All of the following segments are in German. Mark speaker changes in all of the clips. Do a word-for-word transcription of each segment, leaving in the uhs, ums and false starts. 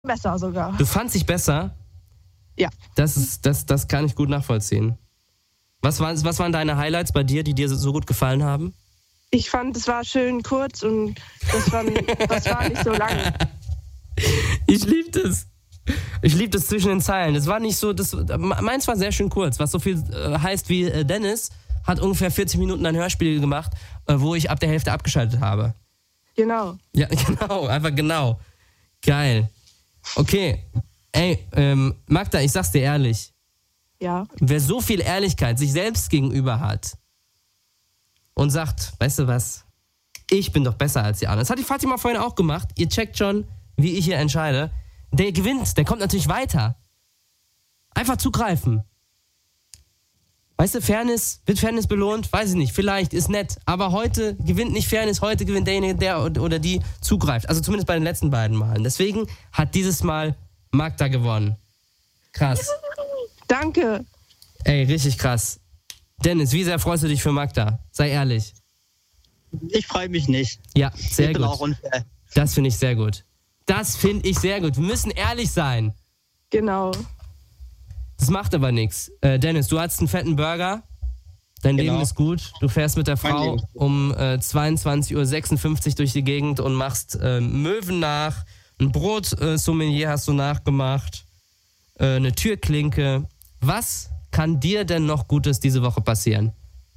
Speaker 1: besser sogar.
Speaker 2: Du fandst dich besser?
Speaker 1: Ja.
Speaker 2: Das ist, das, das kann ich gut nachvollziehen. Was waren, was waren deine Highlights bei dir, die dir so gut gefallen haben?
Speaker 1: Ich fand, es war schön kurz und das war, das war nicht so lang.
Speaker 2: Ich liebe das. Ich liebe das zwischen den Zeilen. Das war nicht so, das, meins war sehr schön kurz, was so viel äh, heißt wie äh, Dennis hat ungefähr vierzig Minuten ein Hörspiel gemacht, äh, wo ich ab der Hälfte abgeschaltet habe.
Speaker 1: Genau.
Speaker 2: Ja, genau, einfach genau. Geil. Okay, ey, ähm, Magda, ich sag's dir ehrlich.
Speaker 1: Ja.
Speaker 2: Wer so viel Ehrlichkeit sich selbst gegenüber hat und sagt, weißt du was, ich bin doch besser als die anderen. Das hat die Fatima vorhin auch gemacht. Ihr checkt schon, wie ich hier entscheide. Der gewinnt, der kommt natürlich weiter. Einfach zugreifen. Weißt du, Fairness, wird Fairness belohnt? Weiß ich nicht, vielleicht, ist nett. Aber heute gewinnt nicht Fairness, heute gewinnt derjenige, der oder die zugreift. Also zumindest bei den letzten beiden Malen. Deswegen hat dieses Mal Magda gewonnen. Krass.
Speaker 1: Danke.
Speaker 2: Ey, richtig krass. Dennis, wie sehr freust du dich für Magda? Sei ehrlich.
Speaker 3: Ich freue mich nicht.
Speaker 2: Ja, sehr
Speaker 3: ich bin
Speaker 2: gut.
Speaker 3: Auch unfair.
Speaker 2: Das finde ich sehr gut. Das finde ich sehr gut. Wir müssen ehrlich sein.
Speaker 1: Genau.
Speaker 2: Das macht aber nichts. Äh, Dennis, du hattest einen fetten Burger. Dein
Speaker 3: Genau.
Speaker 2: Leben ist gut. Du fährst mit der
Speaker 3: Mein
Speaker 2: Frau
Speaker 3: Leben ist gut.
Speaker 2: um äh, zweiundzwanzig Uhr sechsundfünfzig durch die Gegend und machst äh, Möwen nach. Ein Brot-Sommelier hast du nachgemacht. Äh, eine Türklinke. Was kann dir denn noch Gutes diese Woche passieren?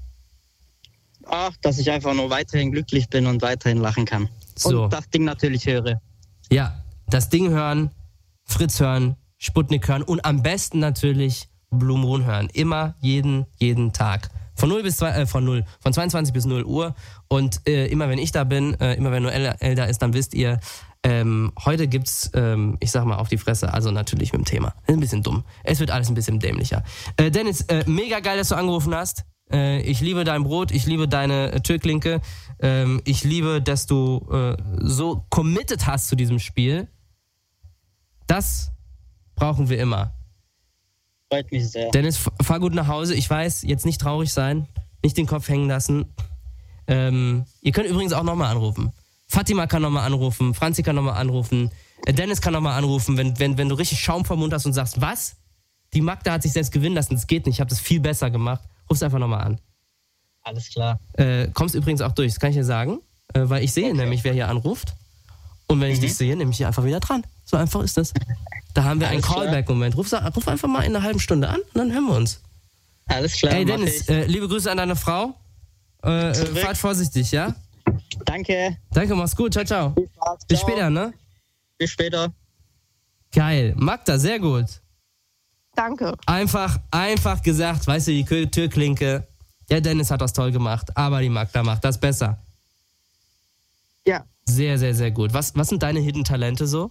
Speaker 3: Ach, dass ich einfach nur weiterhin glücklich bin und weiterhin lachen kann.
Speaker 2: So.
Speaker 3: Und das Ding natürlich höre.
Speaker 2: Ja, das Ding hören, Fritz hören, Sputnik hören und am besten natürlich Blue Moon hören. Immer, jeden, jeden Tag. Von null bis zwei, äh, von null, von zweiundzwanzig bis null Uhr. Und äh, immer wenn ich da bin, äh, immer wenn Noel El da ist, dann wisst ihr, ähm, heute gibt's, ähm, ich sag mal, auf die Fresse, also natürlich mit dem Thema. Ist ein bisschen dumm. Es wird alles ein bisschen dämlicher. Äh, Dennis, äh, mega geil, dass du angerufen hast. Äh, ich liebe dein Brot, ich liebe deine äh, Türklinke. Ähm, ich liebe, dass du äh, so committed hast zu diesem Spiel. Das brauchen wir immer.
Speaker 3: Freut mich sehr.
Speaker 2: Dennis, f- fahr gut nach Hause. Ich weiß, jetzt nicht traurig sein, nicht den Kopf hängen lassen. Ähm, ihr könnt übrigens auch nochmal anrufen. Fatima kann nochmal anrufen, Franzi kann nochmal anrufen, äh, Dennis kann nochmal anrufen, wenn, wenn, wenn du richtig Schaum vom Mund hast und sagst, was? Die Magda hat sich selbst gewinnen lassen, das geht nicht, ich habe das viel besser gemacht. Ruf's einfach nochmal an.
Speaker 3: Alles klar.
Speaker 2: Äh, kommst übrigens auch durch, das kann ich dir sagen, äh, weil ich sehe okay. nämlich, wer hier anruft. Und wenn ich
Speaker 3: Mhm.
Speaker 2: dich sehe, nehme ich hier einfach wieder dran. So einfach ist das. Da haben wir einen
Speaker 3: Alles klar.
Speaker 2: Callback-Moment. Ruf, sa- ruf einfach mal in einer halben Stunde an und dann hören wir uns.
Speaker 3: Alles klar.
Speaker 2: Ey
Speaker 3: mach
Speaker 2: Dennis,
Speaker 3: ich.
Speaker 2: äh, liebe Grüße an deine Frau. Äh, äh,
Speaker 3: Zurück.
Speaker 2: fahrt vorsichtig, ja?
Speaker 3: Danke.
Speaker 2: Danke, mach's gut. Ciao, ciao.
Speaker 3: Viel Spaß.
Speaker 2: Bis
Speaker 3: Ciao.
Speaker 2: später, ne?
Speaker 3: Bis später.
Speaker 2: Geil. Magda, sehr gut.
Speaker 1: Danke.
Speaker 2: Einfach, einfach gesagt, weißt du, die Kö- Türklinke. Der Dennis hat das toll gemacht, aber die Magda macht das besser.
Speaker 1: Ja.
Speaker 2: Sehr, sehr, sehr gut. Was, was sind deine Hidden Talente so?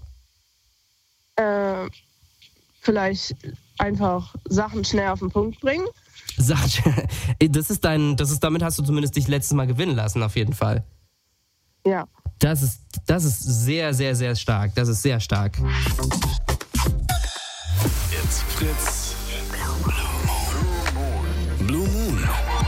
Speaker 1: Äh, vielleicht einfach Sachen schnell auf den Punkt bringen.
Speaker 2: Sag, das ist dein, das ist, damit hast du zumindest dich letztes Mal gewinnen lassen, auf jeden Fall.
Speaker 1: Ja.
Speaker 2: Das ist, das ist sehr, sehr, sehr stark. Das ist sehr stark.
Speaker 4: It's Fritz. Blue Moon.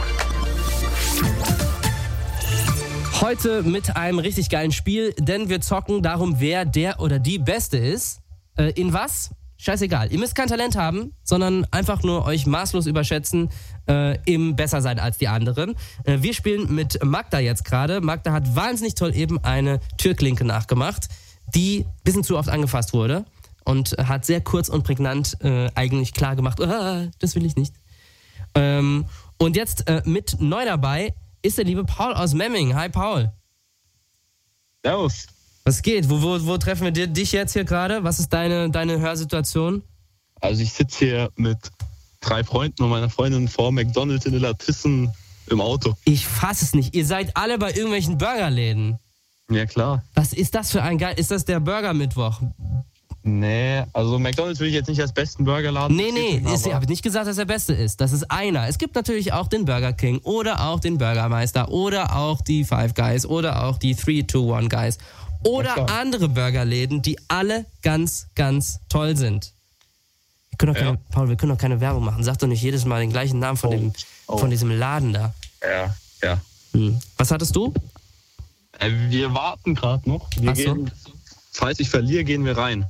Speaker 2: Heute mit einem richtig geilen Spiel, denn wir zocken darum, wer der oder die Beste ist. Äh, in was? Scheißegal. Ihr müsst kein Talent haben, sondern einfach nur euch maßlos überschätzen, äh, im besser sein als die anderen. Äh, wir spielen mit Magda jetzt gerade. Magda hat wahnsinnig toll eben eine Türklinke nachgemacht, die ein bisschen zu oft angefasst wurde und hat sehr kurz und prägnant äh, eigentlich klar gemacht, ah, das will ich nicht. Ähm, und jetzt äh, mit neu dabei ist der liebe Paul aus Memming. Hi Paul.
Speaker 5: Servus.
Speaker 2: Was geht? Wo, wo, wo treffen wir dir, dich jetzt hier gerade? Was ist deine, deine Hörsituation?
Speaker 5: Also ich sitze hier mit drei Freunden und meiner Freundin vor McDonald's in Illertissen im Auto.
Speaker 2: Ich fass es nicht. Ihr seid alle bei irgendwelchen Burgerläden.
Speaker 5: Ja klar.
Speaker 2: Was ist das für ein geil... Ist das der Burger-Mittwoch?
Speaker 5: Nee, also McDonald's will ich jetzt nicht als besten Burgerladen
Speaker 2: Nee, nee,
Speaker 5: betiteln,
Speaker 2: ist- ich
Speaker 5: aber
Speaker 2: habe nicht gesagt, dass der Beste ist. Das ist einer. Es gibt natürlich auch den Burger King oder auch den Burgermeister oder auch die Five Guys oder auch die three two one Guys oder
Speaker 5: Ja, klar.
Speaker 2: andere Burgerläden, die alle ganz, ganz toll sind. Wir können doch keine,
Speaker 5: Ja.
Speaker 2: Paul, wir können doch keine Werbung machen. Sag doch nicht jedes Mal den gleichen Namen von,
Speaker 5: Oh.
Speaker 2: dem,
Speaker 5: Oh.
Speaker 2: von diesem Laden da.
Speaker 5: ja, ja.
Speaker 2: Hm. Was hattest du?
Speaker 5: Äh, wir warten gerade noch. Wir
Speaker 2: Ach so.
Speaker 5: gehen, falls ich verliere, gehen wir rein.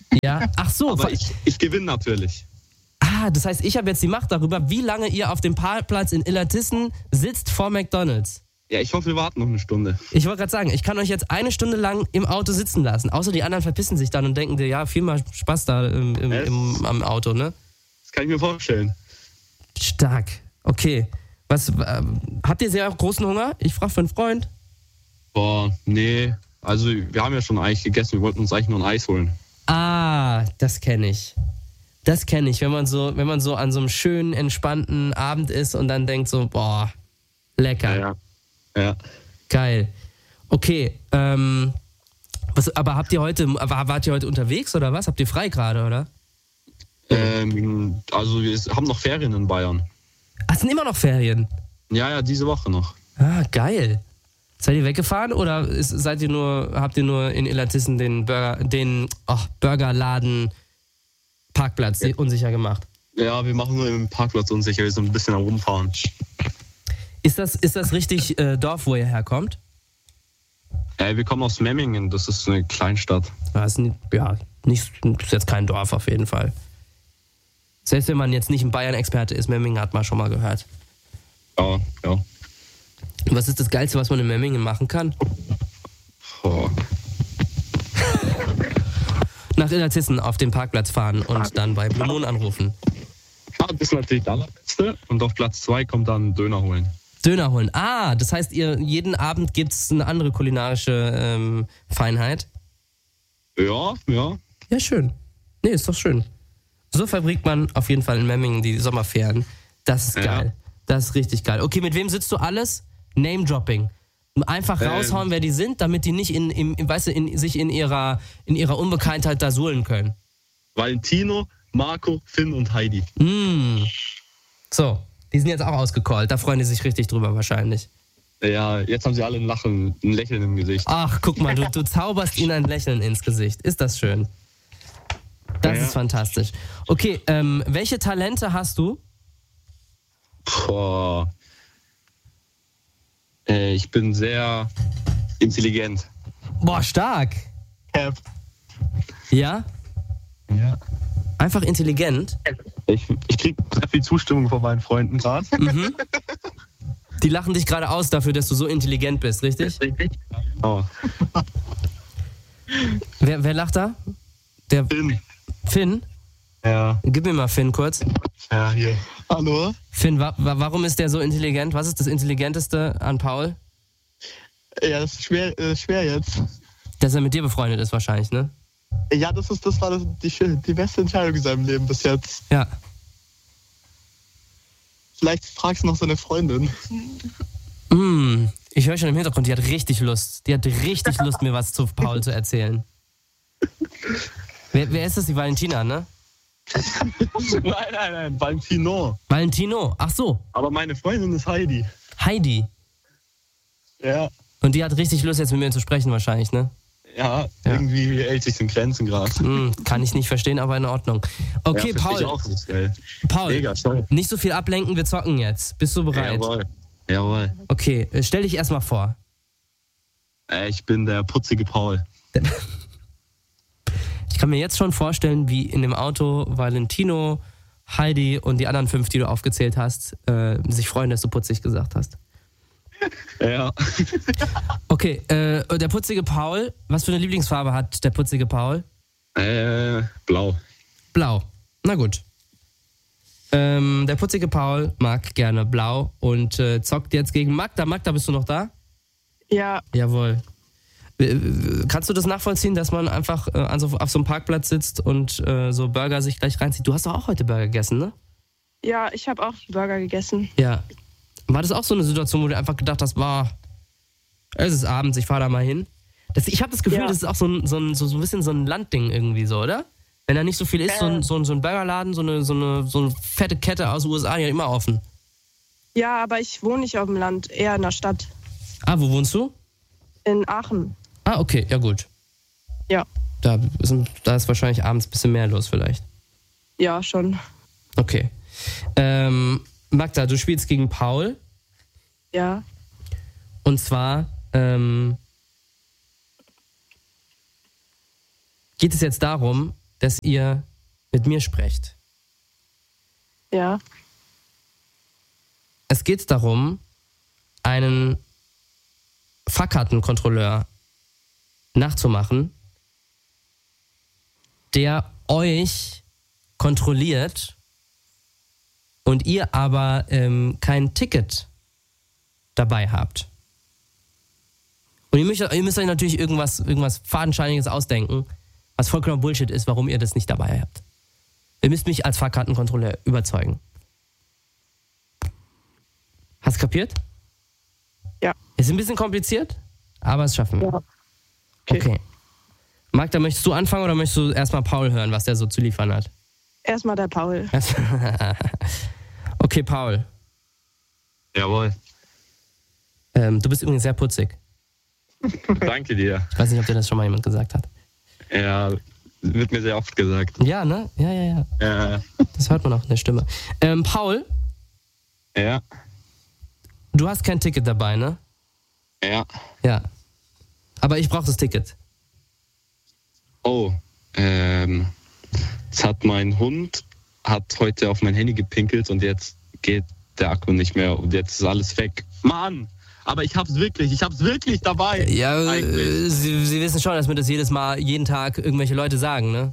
Speaker 2: Ja, ach so.
Speaker 5: Aber ich, ich gewinne natürlich.
Speaker 2: Ah, das heißt, ich habe jetzt die Macht darüber, wie lange ihr auf dem Parkplatz in Illertissen sitzt vor McDonald's.
Speaker 5: Ja, ich hoffe, wir warten noch eine Stunde.
Speaker 2: Ich wollte gerade sagen, ich kann euch jetzt eine Stunde lang im Auto sitzen lassen. Außer die anderen verpissen sich dann und denken dir, ja, viel mal Spaß da im, im, im, am Auto, ne?
Speaker 5: Das kann ich mir vorstellen.
Speaker 2: Stark. Okay. Was, ähm, habt ihr sehr großen Hunger? Ich frage für einen Freund.
Speaker 5: Boah, nee. Also, wir haben ja schon Eis gegessen. Wir wollten uns eigentlich nur ein Eis holen.
Speaker 2: Ah, das kenne ich. Das kenne ich, wenn man so, wenn man so an so einem schönen, entspannten Abend ist und dann denkt so, boah, lecker.
Speaker 5: Ja, ja. ja.
Speaker 2: Geil. Okay, ähm, was, aber habt ihr heute, wart ihr heute unterwegs oder was? Habt ihr frei gerade, oder?
Speaker 5: Ähm, also, wir haben noch Ferien in Bayern.
Speaker 2: Ach, es sind immer noch Ferien?
Speaker 5: Ja, ja, diese Woche noch.
Speaker 2: Ah, geil. Seid ihr weggefahren oder ist, seid ihr nur, habt ihr nur in Illertissen den Burger, den oh, Burgerladen Parkplatz ja. unsicher gemacht?
Speaker 5: Ja, wir machen nur im Parkplatz unsicher, wir sind ein bisschen am Rumfahren.
Speaker 2: Ist das, ist das richtig äh, Dorf, wo ihr herkommt?
Speaker 5: Äh, wir kommen aus Memmingen, das ist eine Kleinstadt.
Speaker 2: Das ist nicht, ja, nicht, ist jetzt kein Dorf auf jeden Fall. Selbst wenn man jetzt nicht ein Bayern-Experte ist, Memmingen hat man schon mal gehört.
Speaker 5: Ja, ja.
Speaker 2: Was ist das Geilste, was man in Memmingen machen kann?
Speaker 5: Oh.
Speaker 2: Nach Illertissen auf den Parkplatz fahren und dann bei Blue Moon anrufen.
Speaker 5: Ja, das ist natürlich das Allerbeste. Und auf Platz zwei kommt dann Döner holen.
Speaker 2: Döner holen. Ah, das heißt, ihr jeden Abend gibt es eine andere kulinarische ähm, Feinheit?
Speaker 5: Ja, ja.
Speaker 2: Ja, schön. Nee, ist doch schön. So verbringt man auf jeden Fall in Memmingen die Sommerferien. Das ist geil. Ja. Das ist richtig geil. Okay, mit wem sitzt du alles? Name-Dropping. Einfach raushauen, ähm. wer die sind, damit die nicht in, in, weißt du, in, sich in ihrer, in ihrer Unbekanntheit da suhlen können.
Speaker 5: Valentino, Marco, Finn und Heidi.
Speaker 2: Mm. So, die sind jetzt auch ausgecallt. Da freuen die sich richtig drüber wahrscheinlich.
Speaker 5: Ja, jetzt haben sie alle ein Lachen, ein Lächeln im Gesicht.
Speaker 2: Ach, guck mal, du, du zauberst ihnen ein Lächeln ins Gesicht. Ist das schön? Das ja, ist fantastisch. Okay, ähm, welche Talente hast du?
Speaker 5: Boah. Äh, ich bin sehr intelligent.
Speaker 2: Boah, stark.
Speaker 5: Ja.
Speaker 2: Ja?
Speaker 5: Ja.
Speaker 2: Einfach intelligent?
Speaker 5: Ich, ich krieg sehr viel Zustimmung von meinen Freunden gerade.
Speaker 2: Mhm. Die lachen dich gerade aus dafür, dass du so intelligent bist, richtig?
Speaker 5: Richtig. Oh.
Speaker 2: Wer, wer lacht da? Der
Speaker 5: Finn.
Speaker 2: Finn?
Speaker 5: Ja.
Speaker 2: Gib mir mal Finn kurz.
Speaker 5: Ja, hier. Hallo?
Speaker 2: Finn, wa- wa- warum ist der so intelligent? Was ist das Intelligenteste an Paul?
Speaker 6: Ja, das ist schwer, äh, schwer jetzt.
Speaker 2: Dass er mit dir befreundet ist wahrscheinlich, ne?
Speaker 6: Ja, das ist das war das, die, die beste Entscheidung in seinem Leben bis jetzt.
Speaker 2: Ja.
Speaker 6: Vielleicht fragst du noch seine Freundin.
Speaker 2: Mm, ich höre schon im Hintergrund, die hat richtig Lust. Die hat richtig Lust, mir was zu Paul zu erzählen. Wer, wer ist das? Die Valentina, ne?
Speaker 5: Nein, nein, nein, Valentino.
Speaker 2: Valentino, ach so.
Speaker 5: Aber meine Freundin ist Heidi.
Speaker 2: Heidi.
Speaker 5: Ja.
Speaker 2: Und die hat richtig Lust, jetzt mit mir zu sprechen wahrscheinlich, ne?
Speaker 5: Ja, ja. Irgendwie hält sich in Grenzen gerade.
Speaker 2: Mm, kann ich nicht verstehen, aber in Ordnung. Okay,
Speaker 5: ja,
Speaker 2: Paul.
Speaker 5: Ich auch nicht, geil.
Speaker 2: Paul,
Speaker 5: Mega,
Speaker 2: nicht so viel ablenken, wir zocken jetzt. Bist du bereit?
Speaker 5: Jawohl. Jawohl.
Speaker 2: Okay, stell dich erstmal vor.
Speaker 5: Äh, ich bin der putzige Paul.
Speaker 2: Ich kann mir jetzt schon vorstellen, wie in dem Auto Valentino, Heidi und die anderen fünf, die du aufgezählt hast, äh, sich freuen, dass du putzig gesagt hast.
Speaker 5: Ja.
Speaker 2: Okay, äh, der putzige Paul, was für eine Lieblingsfarbe hat der putzige Paul?
Speaker 5: Äh, blau.
Speaker 2: Blau. Na gut. Ähm, der putzige Paul mag gerne blau und äh, zockt jetzt gegen Magda. Magda, bist du noch da?
Speaker 1: Ja.
Speaker 2: Jawohl. Kannst du das nachvollziehen, dass man einfach äh, also auf so einem Parkplatz sitzt und äh, so Burger sich gleich reinzieht? Du hast doch auch heute Burger gegessen, ne?
Speaker 1: Ja, ich habe auch Burger gegessen.
Speaker 2: Ja. War das auch so eine Situation, wo du einfach gedacht hast, wow, es ist abends, ich fahre da mal hin? Das, ich habe das Gefühl,
Speaker 1: ja.
Speaker 2: das ist auch so ein, so, ein, so, so ein bisschen so ein Landding irgendwie so, oder? Wenn da nicht so viel ist, äh. so, ein, so, ein, so ein Burgerladen, so eine, so, eine, so eine fette Kette aus den U S A, die hat immer offen.
Speaker 1: Ja, aber ich wohne nicht auf dem Land, eher in der Stadt.
Speaker 2: Ah, wo wohnst du?
Speaker 1: In Aachen.
Speaker 2: Ah, okay, ja gut.
Speaker 1: Ja.
Speaker 2: Da ist, da ist wahrscheinlich abends ein bisschen mehr los vielleicht.
Speaker 1: Ja, schon.
Speaker 2: Okay. Ähm, Magda, du spielst gegen Paul.
Speaker 1: Ja.
Speaker 2: Und zwar ähm, geht es jetzt darum, dass ihr mit mir sprecht.
Speaker 1: Ja.
Speaker 2: Es geht darum, einen Fahrkartenkontrolleur nachzumachen, der euch kontrolliert und ihr aber ähm, kein Ticket dabei habt. Und ihr müsst, ihr müsst euch natürlich irgendwas, irgendwas Fadenscheiniges ausdenken, was vollkommen Bullshit ist, warum ihr das nicht dabei habt. Ihr müsst mich als Fahrkartenkontrolleur überzeugen. Hast du kapiert?
Speaker 1: Ja.
Speaker 2: Ist ein bisschen kompliziert, aber es schaffen wir.
Speaker 1: Ja.
Speaker 2: Okay.
Speaker 1: Okay.
Speaker 2: okay. Magda, möchtest du anfangen oder möchtest du erstmal Paul hören, was der so zu liefern hat?
Speaker 1: Erstmal der Paul.
Speaker 2: Okay, Paul.
Speaker 5: Jawohl.
Speaker 2: Ähm, du bist übrigens sehr putzig.
Speaker 5: Danke dir.
Speaker 2: Ich weiß nicht, ob dir das schon mal jemand gesagt hat.
Speaker 5: Ja, wird mir sehr oft gesagt.
Speaker 2: Ja, ne? Ja, ja, ja.
Speaker 5: Ja.
Speaker 2: Das hört man auch in der Stimme. Ähm, Paul,
Speaker 5: Ja.
Speaker 2: du hast kein Ticket dabei, ne?
Speaker 5: Ja.
Speaker 2: Ja. Aber ich brauche das Ticket.
Speaker 5: Oh, ähm, jetzt hat mein Hund hat heute auf mein Handy gepinkelt und jetzt geht der Akku nicht mehr und jetzt ist alles weg. Mann, aber ich hab's wirklich, ich hab's wirklich dabei.
Speaker 2: Ja,
Speaker 5: Eigentlich.
Speaker 2: äh, Sie, Sie wissen schon, dass mir das jedes Mal, jeden Tag irgendwelche Leute sagen, ne?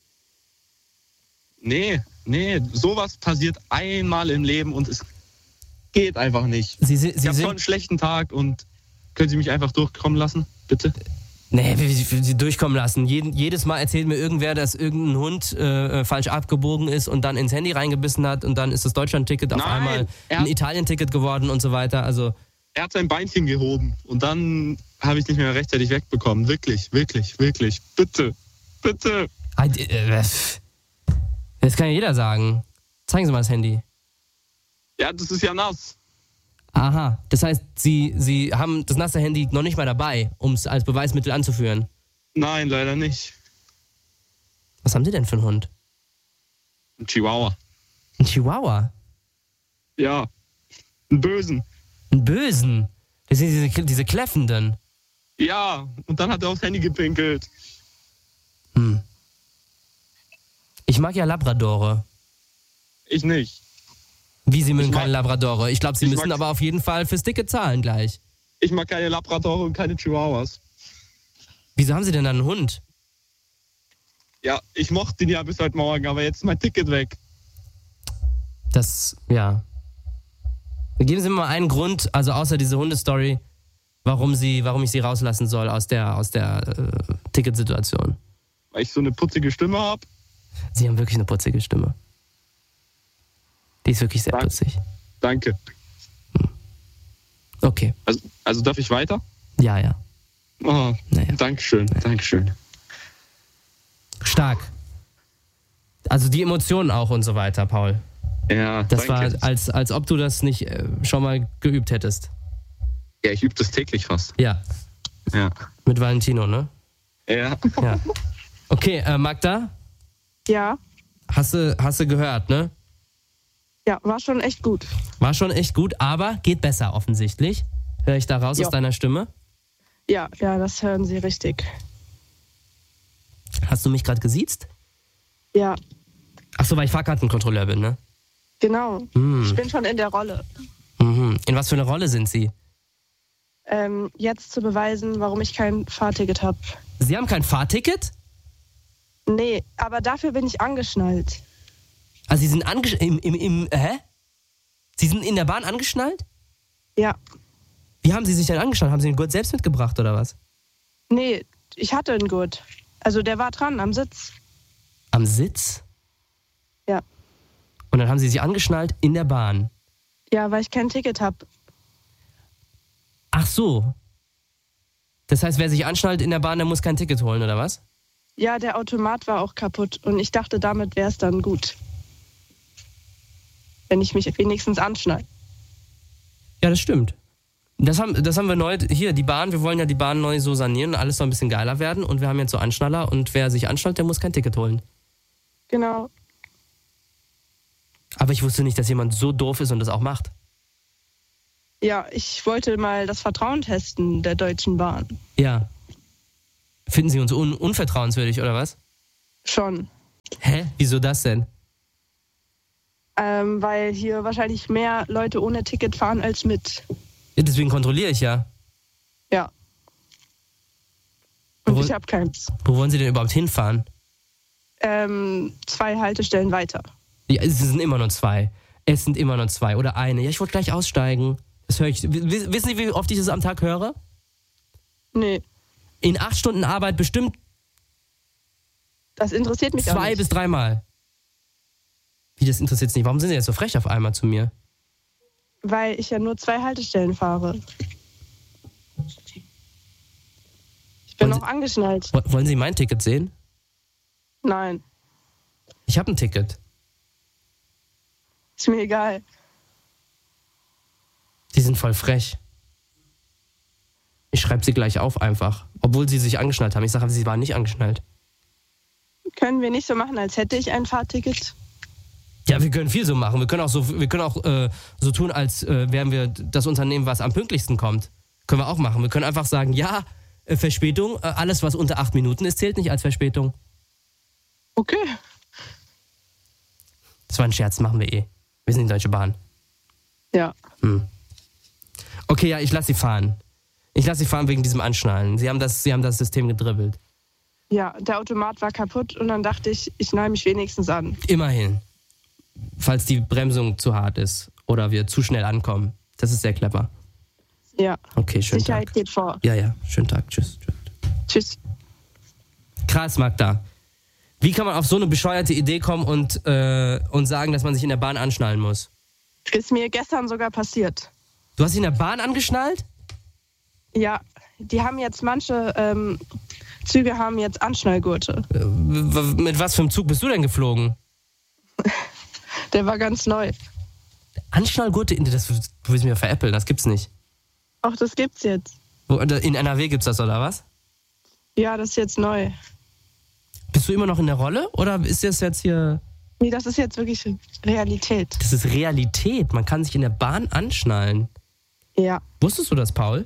Speaker 5: Nee, nee, sowas passiert einmal im Leben und es geht einfach nicht.
Speaker 2: Sie, Sie,
Speaker 5: Ich
Speaker 2: Sie
Speaker 5: hab so
Speaker 2: sind...
Speaker 5: einen schlechten Tag und können Sie mich einfach durchkommen lassen, bitte?
Speaker 2: Nee, wie, wie, wie Sie durchkommen lassen. Jeden, jedes Mal erzählt mir irgendwer, dass irgendein Hund äh, falsch abgebogen ist und dann ins Handy reingebissen hat und dann ist das Deutschland-Ticket auf
Speaker 5: Nein,
Speaker 2: einmal
Speaker 5: er-
Speaker 2: ein Italien-Ticket geworden und so weiter. Also,
Speaker 5: Er hat sein Beinchen gehoben und dann habe ich nicht mehr rechtzeitig wegbekommen. Wirklich, wirklich, wirklich. Bitte, bitte.
Speaker 2: ah, äh, das kann ja jeder sagen. Zeigen Sie mal das Handy.
Speaker 5: Ja, das ist ja nass.
Speaker 2: Aha, das heißt, Sie, Sie haben das nasse Handy noch nicht mal dabei, um es als Beweismittel anzuführen.
Speaker 5: Nein, leider nicht.
Speaker 2: Was haben Sie denn für einen Hund?
Speaker 5: Ein Chihuahua.
Speaker 2: Ein Chihuahua?
Speaker 5: Ja, einen bösen.
Speaker 2: Einen bösen? Das sind diese, diese Kläffenden.
Speaker 5: Ja, und dann hat er aufs Handy gepinkelt.
Speaker 2: Hm. Ich mag ja Labradore.
Speaker 5: Ich nicht.
Speaker 2: Wie, Sie mögen
Speaker 5: Ich mag-
Speaker 2: keine Labradore? Ich glaube, Sie
Speaker 5: ich
Speaker 2: müssen
Speaker 5: mag-
Speaker 2: aber auf jeden Fall fürs Ticket zahlen gleich.
Speaker 5: Ich mag keine Labradore und keine Chihuahuas.
Speaker 2: Wieso haben Sie denn dann einen Hund?
Speaker 5: Ja, ich mochte ihn ja bis heute Morgen, aber jetzt ist mein Ticket weg.
Speaker 2: Das, ja. Geben Sie mir mal einen Grund, also außer diese Hundestory, warum Sie, warum ich Sie rauslassen soll aus der, aus der äh, Ticketsituation.
Speaker 5: Weil ich so eine putzige Stimme habe.
Speaker 2: Sie haben wirklich eine putzige Stimme. Die ist wirklich sehr
Speaker 5: Danke.
Speaker 2: putzig.
Speaker 5: Danke.
Speaker 2: Okay.
Speaker 5: Also, also darf ich weiter?
Speaker 2: Ja, ja.
Speaker 5: Oh,
Speaker 2: Naja.
Speaker 5: Dankeschön, Dankeschön.
Speaker 2: Stark. Also die Emotionen auch und so weiter, Paul.
Speaker 5: Ja,
Speaker 2: Das
Speaker 5: danke.
Speaker 2: war, als, als ob du das nicht äh, schon mal geübt hättest.
Speaker 5: Ja, ich übe das täglich fast.
Speaker 2: Ja,
Speaker 5: Ja.
Speaker 2: mit Valentino, ne?
Speaker 5: Ja.
Speaker 2: Ja. Okay, äh, Magda,
Speaker 1: Ja.
Speaker 2: hast du, hast du gehört, ne?
Speaker 1: Ja, war schon echt gut.
Speaker 2: War schon echt gut, aber geht besser offensichtlich. Höre ich da raus
Speaker 1: Ja.
Speaker 2: aus deiner Stimme?
Speaker 1: Ja, ja, das hören Sie richtig.
Speaker 2: Hast du mich gerade gesiezt?
Speaker 1: Ja,
Speaker 2: Ach so, weil ich Fahrkartenkontrolleur bin, ne?
Speaker 1: genau.
Speaker 2: Hm.
Speaker 1: Ich bin schon in der Rolle.
Speaker 2: Mhm. In was für eine Rolle sind Sie?
Speaker 1: Ähm, jetzt zu beweisen, warum ich kein Fahrticket habe.
Speaker 2: Sie haben kein Fahrticket?
Speaker 1: Nee, aber dafür bin ich angeschnallt.
Speaker 2: Also Sie sind angesch... Im, im, im, hä? Sie sind in der Bahn angeschnallt?
Speaker 1: Ja.
Speaker 2: Wie haben Sie sich denn angeschnallt? Haben Sie den Gurt selbst mitgebracht oder was?
Speaker 1: Nee, ich hatte einen Gurt. Also der war dran am Sitz.
Speaker 2: Am Sitz?
Speaker 1: Ja.
Speaker 2: Und dann haben Sie sich angeschnallt in der Bahn.
Speaker 1: Ja, weil ich kein Ticket habe.
Speaker 2: Ach so. Das heißt, wer sich anschnallt in der Bahn, der muss kein Ticket holen, oder was?
Speaker 1: Ja, der Automat war auch kaputt und ich dachte, damit wäre es dann gut. Wenn ich mich wenigstens anschnall.
Speaker 2: Ja, das stimmt. Das haben, das haben wir neu, hier, die Bahn, wir wollen ja die Bahn neu so sanieren, alles soll ein bisschen geiler werden und wir haben jetzt so Anschnaller und wer sich anschnallt, der muss kein Ticket holen.
Speaker 1: Genau.
Speaker 2: Aber ich wusste nicht, dass jemand so doof ist und das auch macht.
Speaker 1: Ja, ich wollte mal das Vertrauen testen der Deutschen Bahn.
Speaker 2: Ja. Finden Sie uns un unvertrauenswürdig, oder was?
Speaker 1: Schon.
Speaker 2: Hä? Wieso das denn?
Speaker 1: Ähm, weil hier wahrscheinlich mehr Leute ohne Ticket fahren als mit.
Speaker 2: Ja, deswegen kontrolliere ich ja.
Speaker 1: Ja. Und
Speaker 2: Wo-
Speaker 1: ich habe keins.
Speaker 2: Wo wollen Sie denn überhaupt hinfahren?
Speaker 1: Ähm, zwei Haltestellen weiter.
Speaker 2: Ja, es sind immer nur zwei. Es sind immer nur zwei oder eine. Ja, ich wollte gleich aussteigen. Das höre ich. W- Wissen Sie, wie oft ich das am Tag höre?
Speaker 1: Nee,
Speaker 2: In acht Stunden Arbeit bestimmt
Speaker 1: das interessiert mich auch
Speaker 2: zwei
Speaker 1: nicht.
Speaker 2: bis dreimal. Wie, das interessiert Sie nicht? Warum sind Sie jetzt so frech auf einmal zu mir?
Speaker 1: Weil ich ja nur zwei Haltestellen fahre. Ich bin
Speaker 2: Wollen
Speaker 1: noch angeschnallt.
Speaker 2: Wo- Wollen Sie mein Ticket sehen?
Speaker 1: Nein,
Speaker 2: Ich habe ein Ticket.
Speaker 1: ist mir egal.
Speaker 2: Die sind voll frech. Ich schreibe sie gleich auf einfach. Obwohl sie sich angeschnallt haben. Ich sage, sie waren nicht angeschnallt.
Speaker 1: Können wir nicht so machen, als hätte ich ein Fahrticket?
Speaker 2: Ja, wir können viel so machen. Wir können auch so, wir können auch äh, so tun, als äh, wären wir das Unternehmen, was am pünktlichsten kommt. Können wir auch machen. Wir können einfach sagen, ja, äh, Verspätung, äh, alles, was unter acht Minuten ist, zählt nicht als Verspätung.
Speaker 1: Okay.
Speaker 2: Das war ein Scherz, machen wir eh. Wir sind die Deutsche Bahn.
Speaker 1: Ja.
Speaker 2: Hm. Okay, ja, ich lasse sie fahren. Ich lasse sie fahren wegen diesem Anschnallen. Sie haben das, sie haben das System gedribbelt.
Speaker 1: Ja, der Automat war kaputt und dann dachte ich, ich nehme mich wenigstens an.
Speaker 2: Immerhin. Falls die Bremsung zu hart ist oder wir zu schnell ankommen. Das ist sehr clever.
Speaker 1: Ja.
Speaker 2: Okay, schönen
Speaker 1: Sicherheit
Speaker 2: Tag.
Speaker 1: geht vor.
Speaker 2: Ja, ja, schönen Tag. Tschüss. Tschüss.
Speaker 1: Tschüss.
Speaker 2: Krass, Magda. Wie kann man auf so eine bescheuerte Idee kommen und, äh, und sagen, dass man sich in der Bahn anschnallen muss?
Speaker 1: Ist mir gestern sogar passiert.
Speaker 2: Du hast dich in der Bahn angeschnallt?
Speaker 1: Ja, die haben jetzt manche ähm, Züge haben jetzt Anschnallgurte.
Speaker 2: Äh, w- mit was für einem Zug bist du denn geflogen?
Speaker 1: Der war ganz neu.
Speaker 2: Anschnallgurte? Das du willst mir veräppeln, das gibt's nicht.
Speaker 1: Ach, das gibt's jetzt.
Speaker 2: Wo, in N R W gibt's das, oder was?
Speaker 1: Ja, das ist jetzt neu.
Speaker 2: Bist du immer noch in der Rolle oder ist das jetzt hier...
Speaker 1: Nee, das ist jetzt wirklich Realität.
Speaker 2: Das ist Realität. Man kann sich in der Bahn anschnallen.
Speaker 1: Ja.
Speaker 2: Wusstest du das, Paul?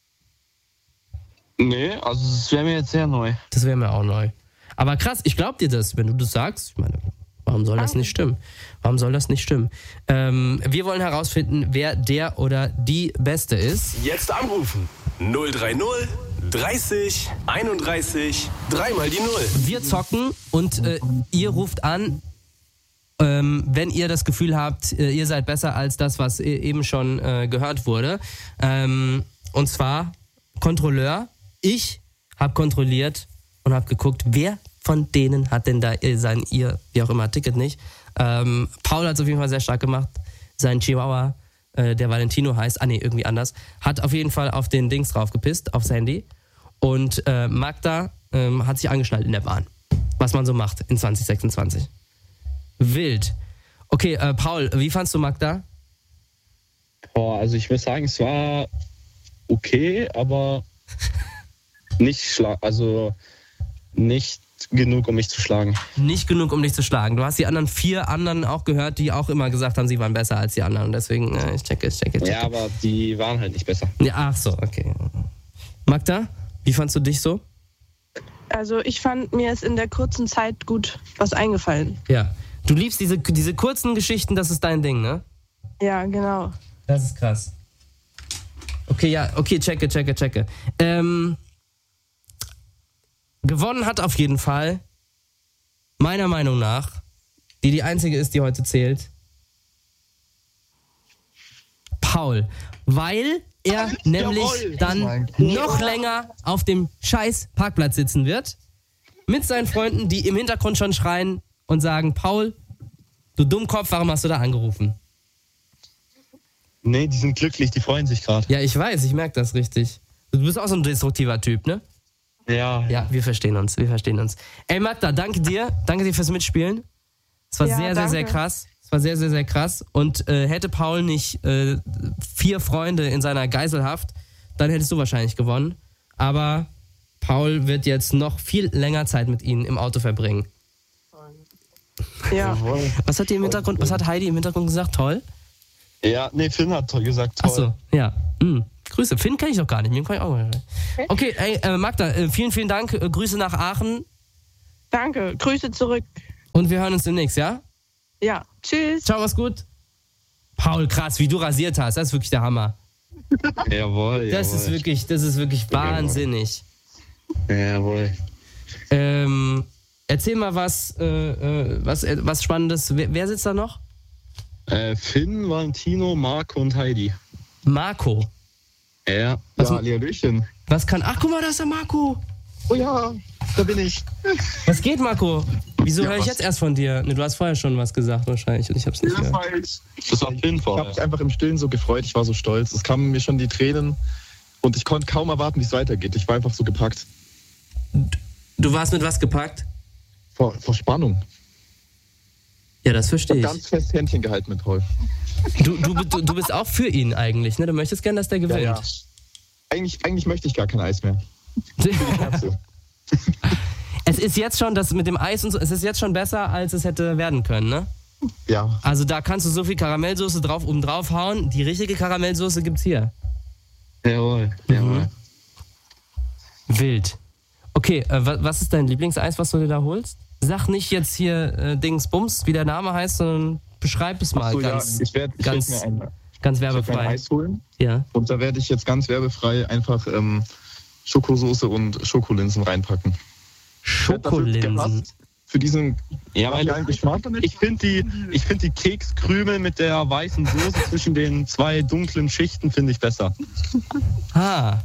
Speaker 6: Nee, also das wäre mir jetzt sehr neu.
Speaker 2: Das wäre mir auch neu. Aber krass, ich glaub dir das, wenn du das sagst. Ich meine, warum soll das
Speaker 1: Danke.
Speaker 2: nicht stimmen? Warum soll das nicht stimmen? Ähm, wir wollen herausfinden, wer der oder die Beste ist.
Speaker 4: Jetzt anrufen. null drei null dreißig einunddreißig dreimal die Null.
Speaker 2: Wir zocken und äh, ihr ruft an, ähm, wenn ihr das Gefühl habt, äh, ihr seid besser als das, was e- eben schon äh, gehört wurde. Ähm, und zwar Kontrolleur. Ich habe kontrolliert und habe geguckt, wer von denen hat denn da äh, sein, ihr, wie auch immer, Ticket nicht. Ähm, Paul hat es auf jeden Fall sehr stark gemacht. Sein Chihuahua, äh, der Valentino heißt, ah nee, irgendwie anders, hat auf jeden Fall auf den Dings drauf gepisst, aufs Handy. Und äh, Magda ähm, hat sich angeschnallt in der Bahn. Was man so macht in zwanzig sechsundzwanzig. Wild. Okay, äh, Paul, wie fandst du Magda?
Speaker 5: Boah, also ich muss sagen, es war okay, aber nicht schla- also nicht genug, um mich zu schlagen.
Speaker 2: Nicht genug, um dich zu schlagen. Du hast die anderen vier anderen auch gehört, die auch immer gesagt haben, sie waren besser als die anderen. Und deswegen, äh, ich checke, ich checke, ich checke.
Speaker 5: Ja, aber die waren halt nicht besser.
Speaker 2: Ja, ach so, okay. Magda, wie fandst du dich so?
Speaker 1: Also ich fand, mir ist in der kurzen Zeit gut was eingefallen.
Speaker 2: Ja. Du liebst diese, diese kurzen Geschichten, das ist dein Ding, ne?
Speaker 1: Ja, genau.
Speaker 2: Das ist krass. Okay, ja, okay, checke, checke, checke. Ähm, gewonnen hat auf jeden Fall, meiner Meinung nach, die die einzige ist, die heute zählt, Paul. Weil er nämlich dann noch länger auf dem scheiß Parkplatz sitzen wird, mit seinen Freunden, die im Hintergrund schon schreien und sagen, Paul, du Dummkopf, warum hast du da angerufen?
Speaker 6: Nee, die sind glücklich, die freuen sich gerade.
Speaker 2: Ja, ich weiß, ich merke das richtig. Du bist auch so ein destruktiver Typ, ne?
Speaker 6: Ja,
Speaker 2: Ja, wir verstehen uns, wir verstehen uns. Ey, Magda, danke dir. Danke dir fürs Mitspielen. Es war
Speaker 1: Ja,
Speaker 2: sehr, sehr, sehr
Speaker 1: danke.
Speaker 2: krass. Es war sehr, sehr, sehr krass. Und äh, hätte Paul nicht äh, vier Freunde in seiner Geiselhaft, dann hättest du wahrscheinlich gewonnen. Aber Paul wird jetzt noch viel länger Zeit mit ihnen im Auto verbringen.
Speaker 1: Ja.
Speaker 2: Was hat die im Hintergrund, was hat Heidi im Hintergrund gesagt? Toll?
Speaker 6: ja, nee, Finn hat toll gesagt, toll.
Speaker 2: Achso, ja. Hm. Grüße. Finn kenne ich doch gar nicht. Mit dem kann ich auch mal. Okay, ey, äh, Magda, äh, vielen, vielen Dank. Äh, Grüße nach Aachen.
Speaker 1: Danke. Grüße zurück.
Speaker 2: Und wir hören uns demnächst, ja?
Speaker 1: Ja. Tschüss.
Speaker 2: Ciao, mach's gut. Paul, krass, wie du rasiert hast. Das ist wirklich der Hammer.
Speaker 5: Jawohl,
Speaker 2: Das
Speaker 5: jawohl.
Speaker 2: ist wirklich, das ist wirklich wahnsinnig.
Speaker 5: Jawohl.
Speaker 2: Ähm, erzähl mal was, äh, äh, was, äh, was Spannendes. Wer, wer sitzt da noch?
Speaker 5: Äh, Finn, Valentino, Marco und Heidi.
Speaker 2: Marco.
Speaker 5: Ja.
Speaker 2: Was,
Speaker 6: Ja, Hallöchen.
Speaker 2: was kann... Ach, guck mal, da ist der Marco.
Speaker 6: Oh ja, da bin ich.
Speaker 2: Was geht, Marco? Wieso
Speaker 6: Ja,
Speaker 2: höre ich
Speaker 6: was?
Speaker 2: jetzt erst von dir? Ne, du hast vorher schon was gesagt wahrscheinlich und ich hab's nicht
Speaker 6: Das
Speaker 2: gehört.
Speaker 6: war ich.
Speaker 5: Das war Finn
Speaker 6: Ich habe mich
Speaker 5: vorher.
Speaker 6: einfach im Stillen so gefreut. Ich war so stolz. Es kamen mir schon die Tränen und ich konnte kaum erwarten, wie es weitergeht. Ich war einfach so gepackt.
Speaker 2: Du warst mit was gepackt?
Speaker 6: Vor, vor Spannung.
Speaker 2: Ja, das
Speaker 6: Ich
Speaker 2: verstehe
Speaker 6: habe
Speaker 2: ich.
Speaker 6: ganz fest Händchen gehalten mit Paul.
Speaker 2: Du, du, du, du bist auch für ihn eigentlich, ne? Du möchtest gern, dass der gewinnt.
Speaker 6: Eigentlich, eigentlich möchte ich gar kein Eis mehr. Herze.
Speaker 2: Es ist jetzt schon, das mit dem Eis und so, es ist jetzt schon besser, als es hätte werden können, ne?
Speaker 6: Ja.
Speaker 2: Also da kannst du so viel Karamellsoße drauf, oben drauf hauen. Die richtige Karamellsoße gibt's hier.
Speaker 5: Jawohl, jawohl.
Speaker 2: Wild. Okay, äh, wa- was ist dein Lieblingseis, was du dir da holst? Sag nicht jetzt hier äh, Dings Bums, wie der Name heißt, sondern beschreib es mal
Speaker 6: Ach so,
Speaker 2: ganz,
Speaker 6: ja, ich werde ich
Speaker 2: ganz,
Speaker 6: werd mir ein,
Speaker 2: ganz
Speaker 6: ich werd mir ein
Speaker 2: werbefrei.
Speaker 6: Eis holen
Speaker 2: Ja.
Speaker 6: und da werde ich jetzt ganz werbefrei einfach ähm, Schokosoße und Schokolinsen reinpacken.
Speaker 2: Schokolinsen.
Speaker 6: Gehasst Für diesen
Speaker 5: Ja, weil
Speaker 6: geilen Geschmack.
Speaker 5: ich finde die, ich find die Kekskrümel mit der weißen Soße zwischen den zwei dunklen Schichten finde ich besser.
Speaker 2: Ah,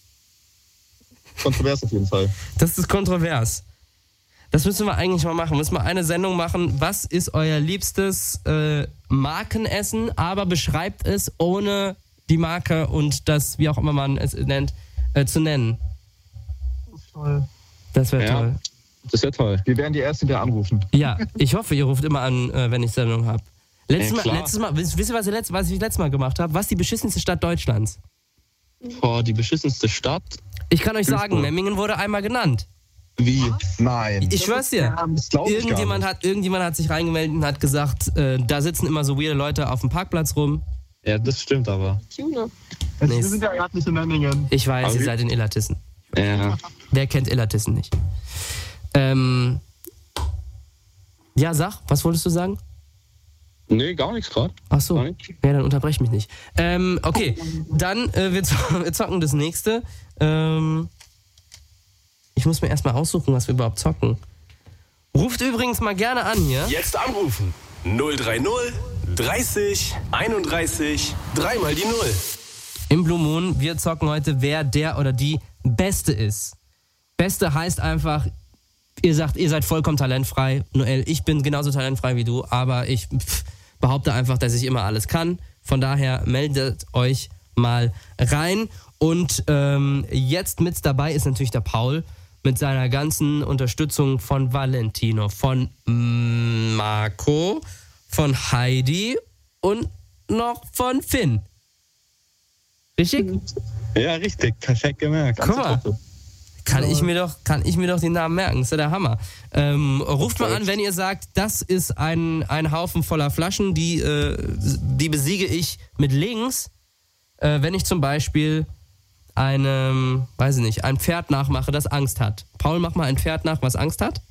Speaker 6: Kontrovers auf jeden Fall.
Speaker 2: das ist kontrovers. Das müssen wir eigentlich mal machen. Müssen wir eine Sendung machen. Was ist euer liebstes äh, Markenessen, aber beschreibt es ohne die Marke und das, wie auch immer man es nennt, äh, zu nennen.
Speaker 6: Toll.
Speaker 2: Das wäre
Speaker 5: Ja.
Speaker 2: toll.
Speaker 5: Das ist ja toll.
Speaker 6: Wir werden die Ersten, die anrufen.
Speaker 2: Ja, ich hoffe, ihr ruft immer an, äh, wenn ich Sendung habe. Letztes,
Speaker 5: Ja,
Speaker 2: Mal,
Speaker 5: klar.
Speaker 2: letztes Mal, wisst wisst ihr, was, ihr letzt, was ich letztes Mal gemacht habe? Was ist die beschissenste Stadt Deutschlands?
Speaker 5: Boah, die beschissenste Stadt.
Speaker 2: Ich kann euch sagen,
Speaker 5: Duisburg.
Speaker 2: Memmingen wurde einmal genannt.
Speaker 6: Wie? Nein.
Speaker 2: Ich schwör's dir.
Speaker 6: Das glaube ich gar
Speaker 2: Irgendjemand
Speaker 6: nicht.
Speaker 2: hat, irgendjemand hat sich reingemeldet und hat gesagt, äh, da sitzen immer so weirde Leute auf dem Parkplatz rum.
Speaker 5: Ja, das stimmt aber.
Speaker 1: Tune.
Speaker 6: Also,
Speaker 2: Nee,
Speaker 6: wir sind ja gerade nicht in Memmingen.
Speaker 2: Ich weiß,
Speaker 5: Aber
Speaker 2: ihr
Speaker 5: wie-
Speaker 2: seid in Illertissen.
Speaker 5: Ja.
Speaker 2: Wer kennt Illertissen nicht? Ähm, ja, sag, was wolltest du sagen?
Speaker 5: Nee, gar nichts gerade.
Speaker 2: Ach so,
Speaker 5: Gar
Speaker 2: ja,
Speaker 5: nicht.
Speaker 2: dann unterbrech mich nicht. Ähm, okay, dann äh, wir, zo- wir zocken das nächste. Ähm, ich muss mir erstmal aussuchen, was wir überhaupt zocken. Ruft übrigens mal gerne an hier.
Speaker 4: Jetzt anrufen. null drei null dreißig einunddreißig dreimal die Null.
Speaker 2: Im Blue Moon, wir zocken heute, wer der oder die Beste ist. Beste heißt einfach, ihr sagt, ihr seid vollkommen talentfrei. Noel, ich bin genauso talentfrei wie du, aber ich pff, behaupte einfach, dass ich immer alles kann. Von daher meldet euch mal rein. Und ähm, jetzt mit dabei ist natürlich der Paul mit seiner ganzen Unterstützung von Valentino, von Marco, von Heidi und noch von Finn. Richtig?
Speaker 5: Ja, richtig. Perfekt gemerkt.
Speaker 2: Guck mal. Kann ich mir doch, kann ich mir doch den Namen merken. Das ist ja der Hammer. Ähm, ruft mal an, wenn ihr sagt, das ist ein, ein Haufen voller Flaschen, die, äh, die besiege ich mit links. Äh, wenn ich zum Beispiel einem, weiß ich nicht, ein Pferd nachmache, das Angst hat. Paul, mach mal ein Pferd nach, was Angst hat.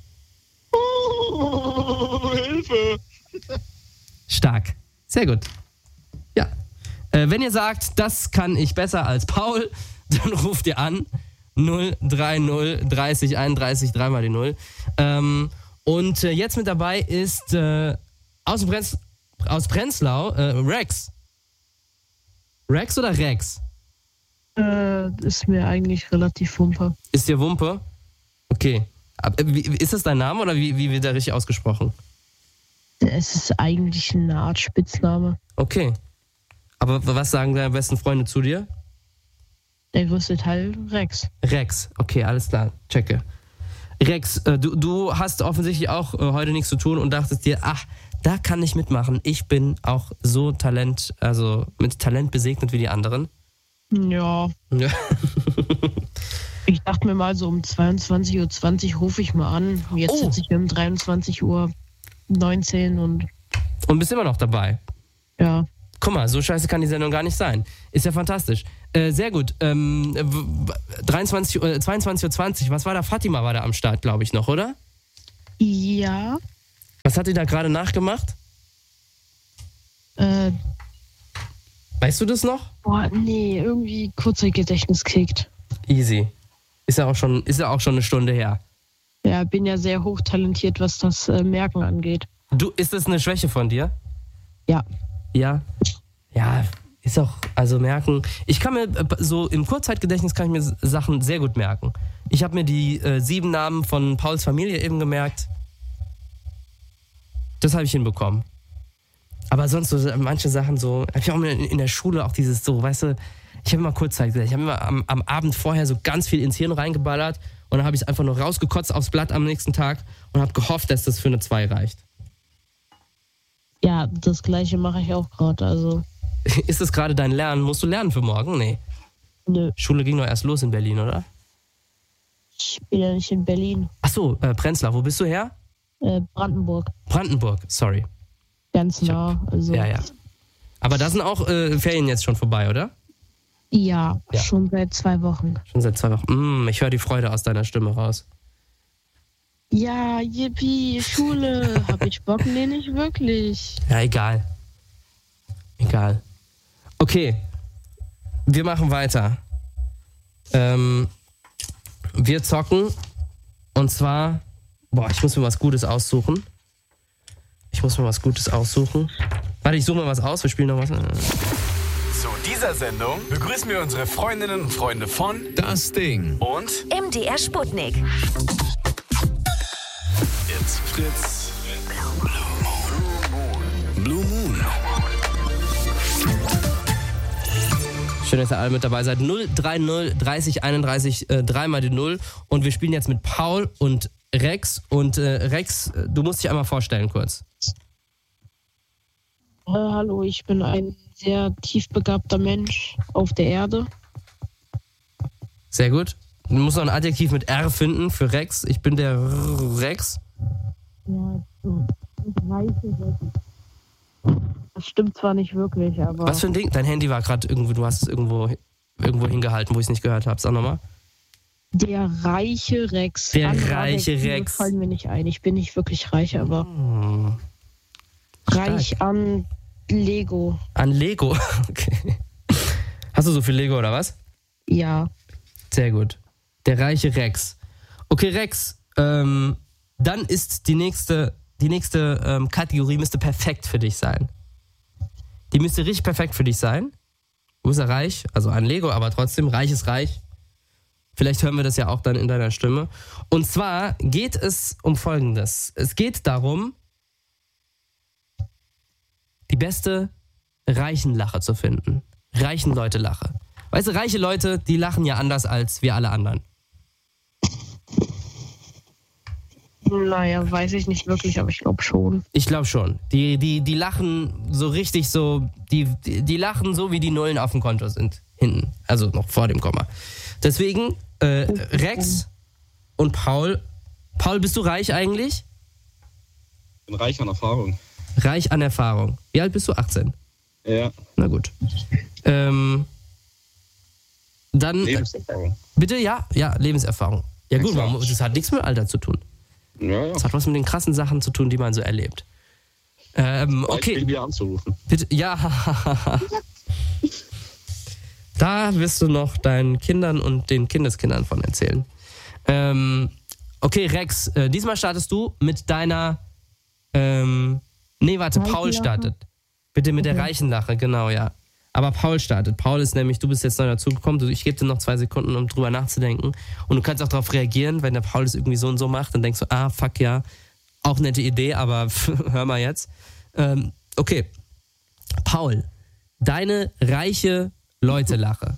Speaker 6: Oh, Hilfe!
Speaker 2: Stark. Sehr gut. Ja. Äh, wenn ihr sagt, das kann ich besser als Paul, dann ruft ihr an. null drei null dreißig einunddreißig dreimal die Null. Ähm, und äh, jetzt mit dabei ist äh, aus, Brenz, aus Prenzlau äh, Rex. Rex oder Rex?
Speaker 7: Äh, ist mir eigentlich relativ wumpe.
Speaker 2: Ist dir Wumpe? Okay. Ab, äh, wie, ist das dein Name oder wie, wie wird der richtig ausgesprochen?
Speaker 7: Es ist eigentlich eine Art Spitzname.
Speaker 2: Okay. Aber was sagen deine besten Freunde zu dir?
Speaker 7: Der größte Teil Rex.
Speaker 2: Rex, okay, alles klar, checke. Rex, äh, du, du hast offensichtlich auch äh, heute nichts zu tun und dachtest dir, ach, da kann ich mitmachen. Ich bin auch so Talent, also mit Talent gesegnet wie die anderen.
Speaker 7: Ja,
Speaker 2: Ja.
Speaker 7: ich dachte mir mal so um zweiundzwanzig Uhr zwanzig rufe ich mal an. Jetzt
Speaker 2: Oh.
Speaker 7: sitze ich um dreiundzwanzig Uhr neunzehn und
Speaker 2: Und bist immer noch dabei.
Speaker 7: ja.
Speaker 2: Guck mal, so scheiße kann die Sendung gar nicht sein. Ist ja fantastisch. Äh, sehr gut. Ähm, w- w- dreiundzwanzig Uhr, zweiundzwanzig Uhr zwanzig, was war da? Fatima war da am Start, glaube ich noch, oder?
Speaker 7: Ja.
Speaker 2: Was hat die da gerade nachgemacht?
Speaker 7: Äh,
Speaker 2: Weißt du das noch?
Speaker 7: boah, nee, irgendwie Kurzzeitgedächtnis kickt.
Speaker 2: Easy. Ist ja auch schon, ist ja auch schon eine Stunde her.
Speaker 7: Ja, bin ja sehr hochtalentiert, was das äh, Merken angeht.
Speaker 2: Du, ist das eine Schwäche von dir?
Speaker 7: Ja.
Speaker 2: Ja. Ja, ist auch, also merken. Ich kann mir äh, so im Kurzzeitgedächtnis kann ich mir Sachen sehr gut merken. Ich habe mir die äh, sieben Namen von Pauls Familie eben gemerkt. Das habe ich hinbekommen. Aber sonst so manche Sachen so, habe ich auch in, in der Schule auch dieses so, weißt du, ich habe immer Kurzzeitgedächtnis. Ich habe immer am, am Abend vorher so ganz viel ins Hirn reingeballert und dann habe ich es einfach nur rausgekotzt aufs Blatt am nächsten Tag und habe gehofft, dass das für eine zwei reicht.
Speaker 7: Ja, das Gleiche mache ich auch gerade, also.
Speaker 2: Ist das gerade dein Lernen? Musst du lernen für morgen? Nee.
Speaker 7: Nö,
Speaker 2: Schule ging doch erst los in Berlin, oder?
Speaker 7: ich bin ja nicht in Berlin.
Speaker 2: Ach so, äh, Prenzlau, wo bist du her?
Speaker 7: Äh, Brandenburg,
Speaker 2: Brandenburg, sorry.
Speaker 7: ganz nah. Also.
Speaker 2: Ja, ja. Aber da sind auch äh, Ferien jetzt schon vorbei, oder?
Speaker 7: Ja,
Speaker 2: Ja.
Speaker 7: schon seit zwei Wochen.
Speaker 2: Schon seit zwei Wochen. Mm, ich höre die Freude aus deiner Stimme raus.
Speaker 7: Ja, yippie, Schule. Hab ich Bock? Nee, nicht wirklich.
Speaker 2: Ja, egal. Egal. Okay. Wir machen weiter. Ähm, wir zocken. Und zwar... Boah, ich muss mir was Gutes aussuchen. Ich muss mir was Gutes aussuchen. Warte, ich suche mal was aus. Wir spielen noch was.
Speaker 4: Zu dieser Sendung begrüßen wir unsere Freundinnen und Freunde von
Speaker 8: Das Ding.
Speaker 4: und
Speaker 9: M D R Sputnik.
Speaker 4: It's Fritz. Blue Moon.
Speaker 2: Schön, dass ihr alle mit dabei seid. null drei null dreißig einunddreißig, äh, dreimal die null. Und wir spielen jetzt mit Paul und Rex. Und äh, Rex, du musst dich einmal vorstellen kurz.
Speaker 7: Äh, hallo, ich bin ein sehr tiefbegabter Mensch auf der Erde.
Speaker 2: Sehr gut. Du musst noch ein Adjektiv mit R finden für Rex. Ich bin der Rex.
Speaker 7: Ja, so reiche Leute. Das stimmt zwar nicht wirklich, aber...
Speaker 2: Was für ein Ding? Dein Handy war gerade irgendwo, du hast es irgendwo, irgendwo hingehalten, wo ich es nicht gehört habe. Sag nochmal.
Speaker 7: Der reiche Rex.
Speaker 2: Der
Speaker 7: Andere
Speaker 2: reiche
Speaker 7: Adjektive
Speaker 2: Rex.
Speaker 7: fallen mir nicht ein. Ich bin nicht wirklich reich, aber
Speaker 2: Hm.
Speaker 7: reich an Lego.
Speaker 2: An Lego. Okay. Hast du so viel Lego oder was?
Speaker 7: Ja.
Speaker 2: Sehr gut. Der reiche Rex. Okay, Rex, ähm, dann ist die nächste, die nächste ähm, Kategorie müsste perfekt für dich sein. Die müsste richtig perfekt für dich sein. Du bist ja reich, also an Lego, aber trotzdem, reich ist reich. Vielleicht hören wir das ja auch dann in deiner Stimme. Und zwar geht es um Folgendes. Es geht darum, die beste Reichenlache zu finden. Reichen Leute Lache. Weißt du, reiche Leute, die lachen ja anders als wir alle anderen.
Speaker 7: Naja, weiß ich nicht wirklich, aber ich glaube schon.
Speaker 2: Ich glaube schon. Die, die, die lachen so richtig so, die, die, die lachen so, wie die Nullen auf dem Konto sind. Hinten. Also noch vor dem Komma. Deswegen, äh, Rex und Paul. Paul, bist du reich eigentlich?
Speaker 5: Ich bin reich an Erfahrung.
Speaker 2: Reich an Erfahrung. Wie alt bist du? achtzehn.
Speaker 5: Ja,
Speaker 2: Na gut. Ähm, dann.
Speaker 5: Lebenserfahrung.
Speaker 2: Bitte, ja, ja, Lebenserfahrung. Ja gut,
Speaker 5: klar.
Speaker 2: man, das hat nichts mit Alter zu tun.
Speaker 5: Ja, ja.
Speaker 2: Das hat was mit den krassen Sachen zu tun, die man so erlebt. Ähm,
Speaker 5: Okay.
Speaker 2: okay,
Speaker 5: wieder anzurufen.
Speaker 2: bitte, ja. Da wirst du noch deinen Kindern und den Kindeskindern von erzählen. Ähm, okay, Rex, äh, diesmal startest du mit deiner, ähm, nee, warte, Paul
Speaker 7: Reichenlache?
Speaker 2: startet. Bitte mit der
Speaker 7: Okay.
Speaker 2: Reichenlache, genau, ja. Aber Paul startet. Paul ist nämlich, du bist jetzt neu dazugekommen, du- ich gebe dir noch zwei Sekunden, um drüber nachzudenken. Und du kannst auch darauf reagieren, wenn der Paul es irgendwie so und so macht, dann denkst du, ah, fuck ja, auch nette Idee, aber hör mal jetzt. Ähm, okay, Paul, deine reiche Leute-Lache.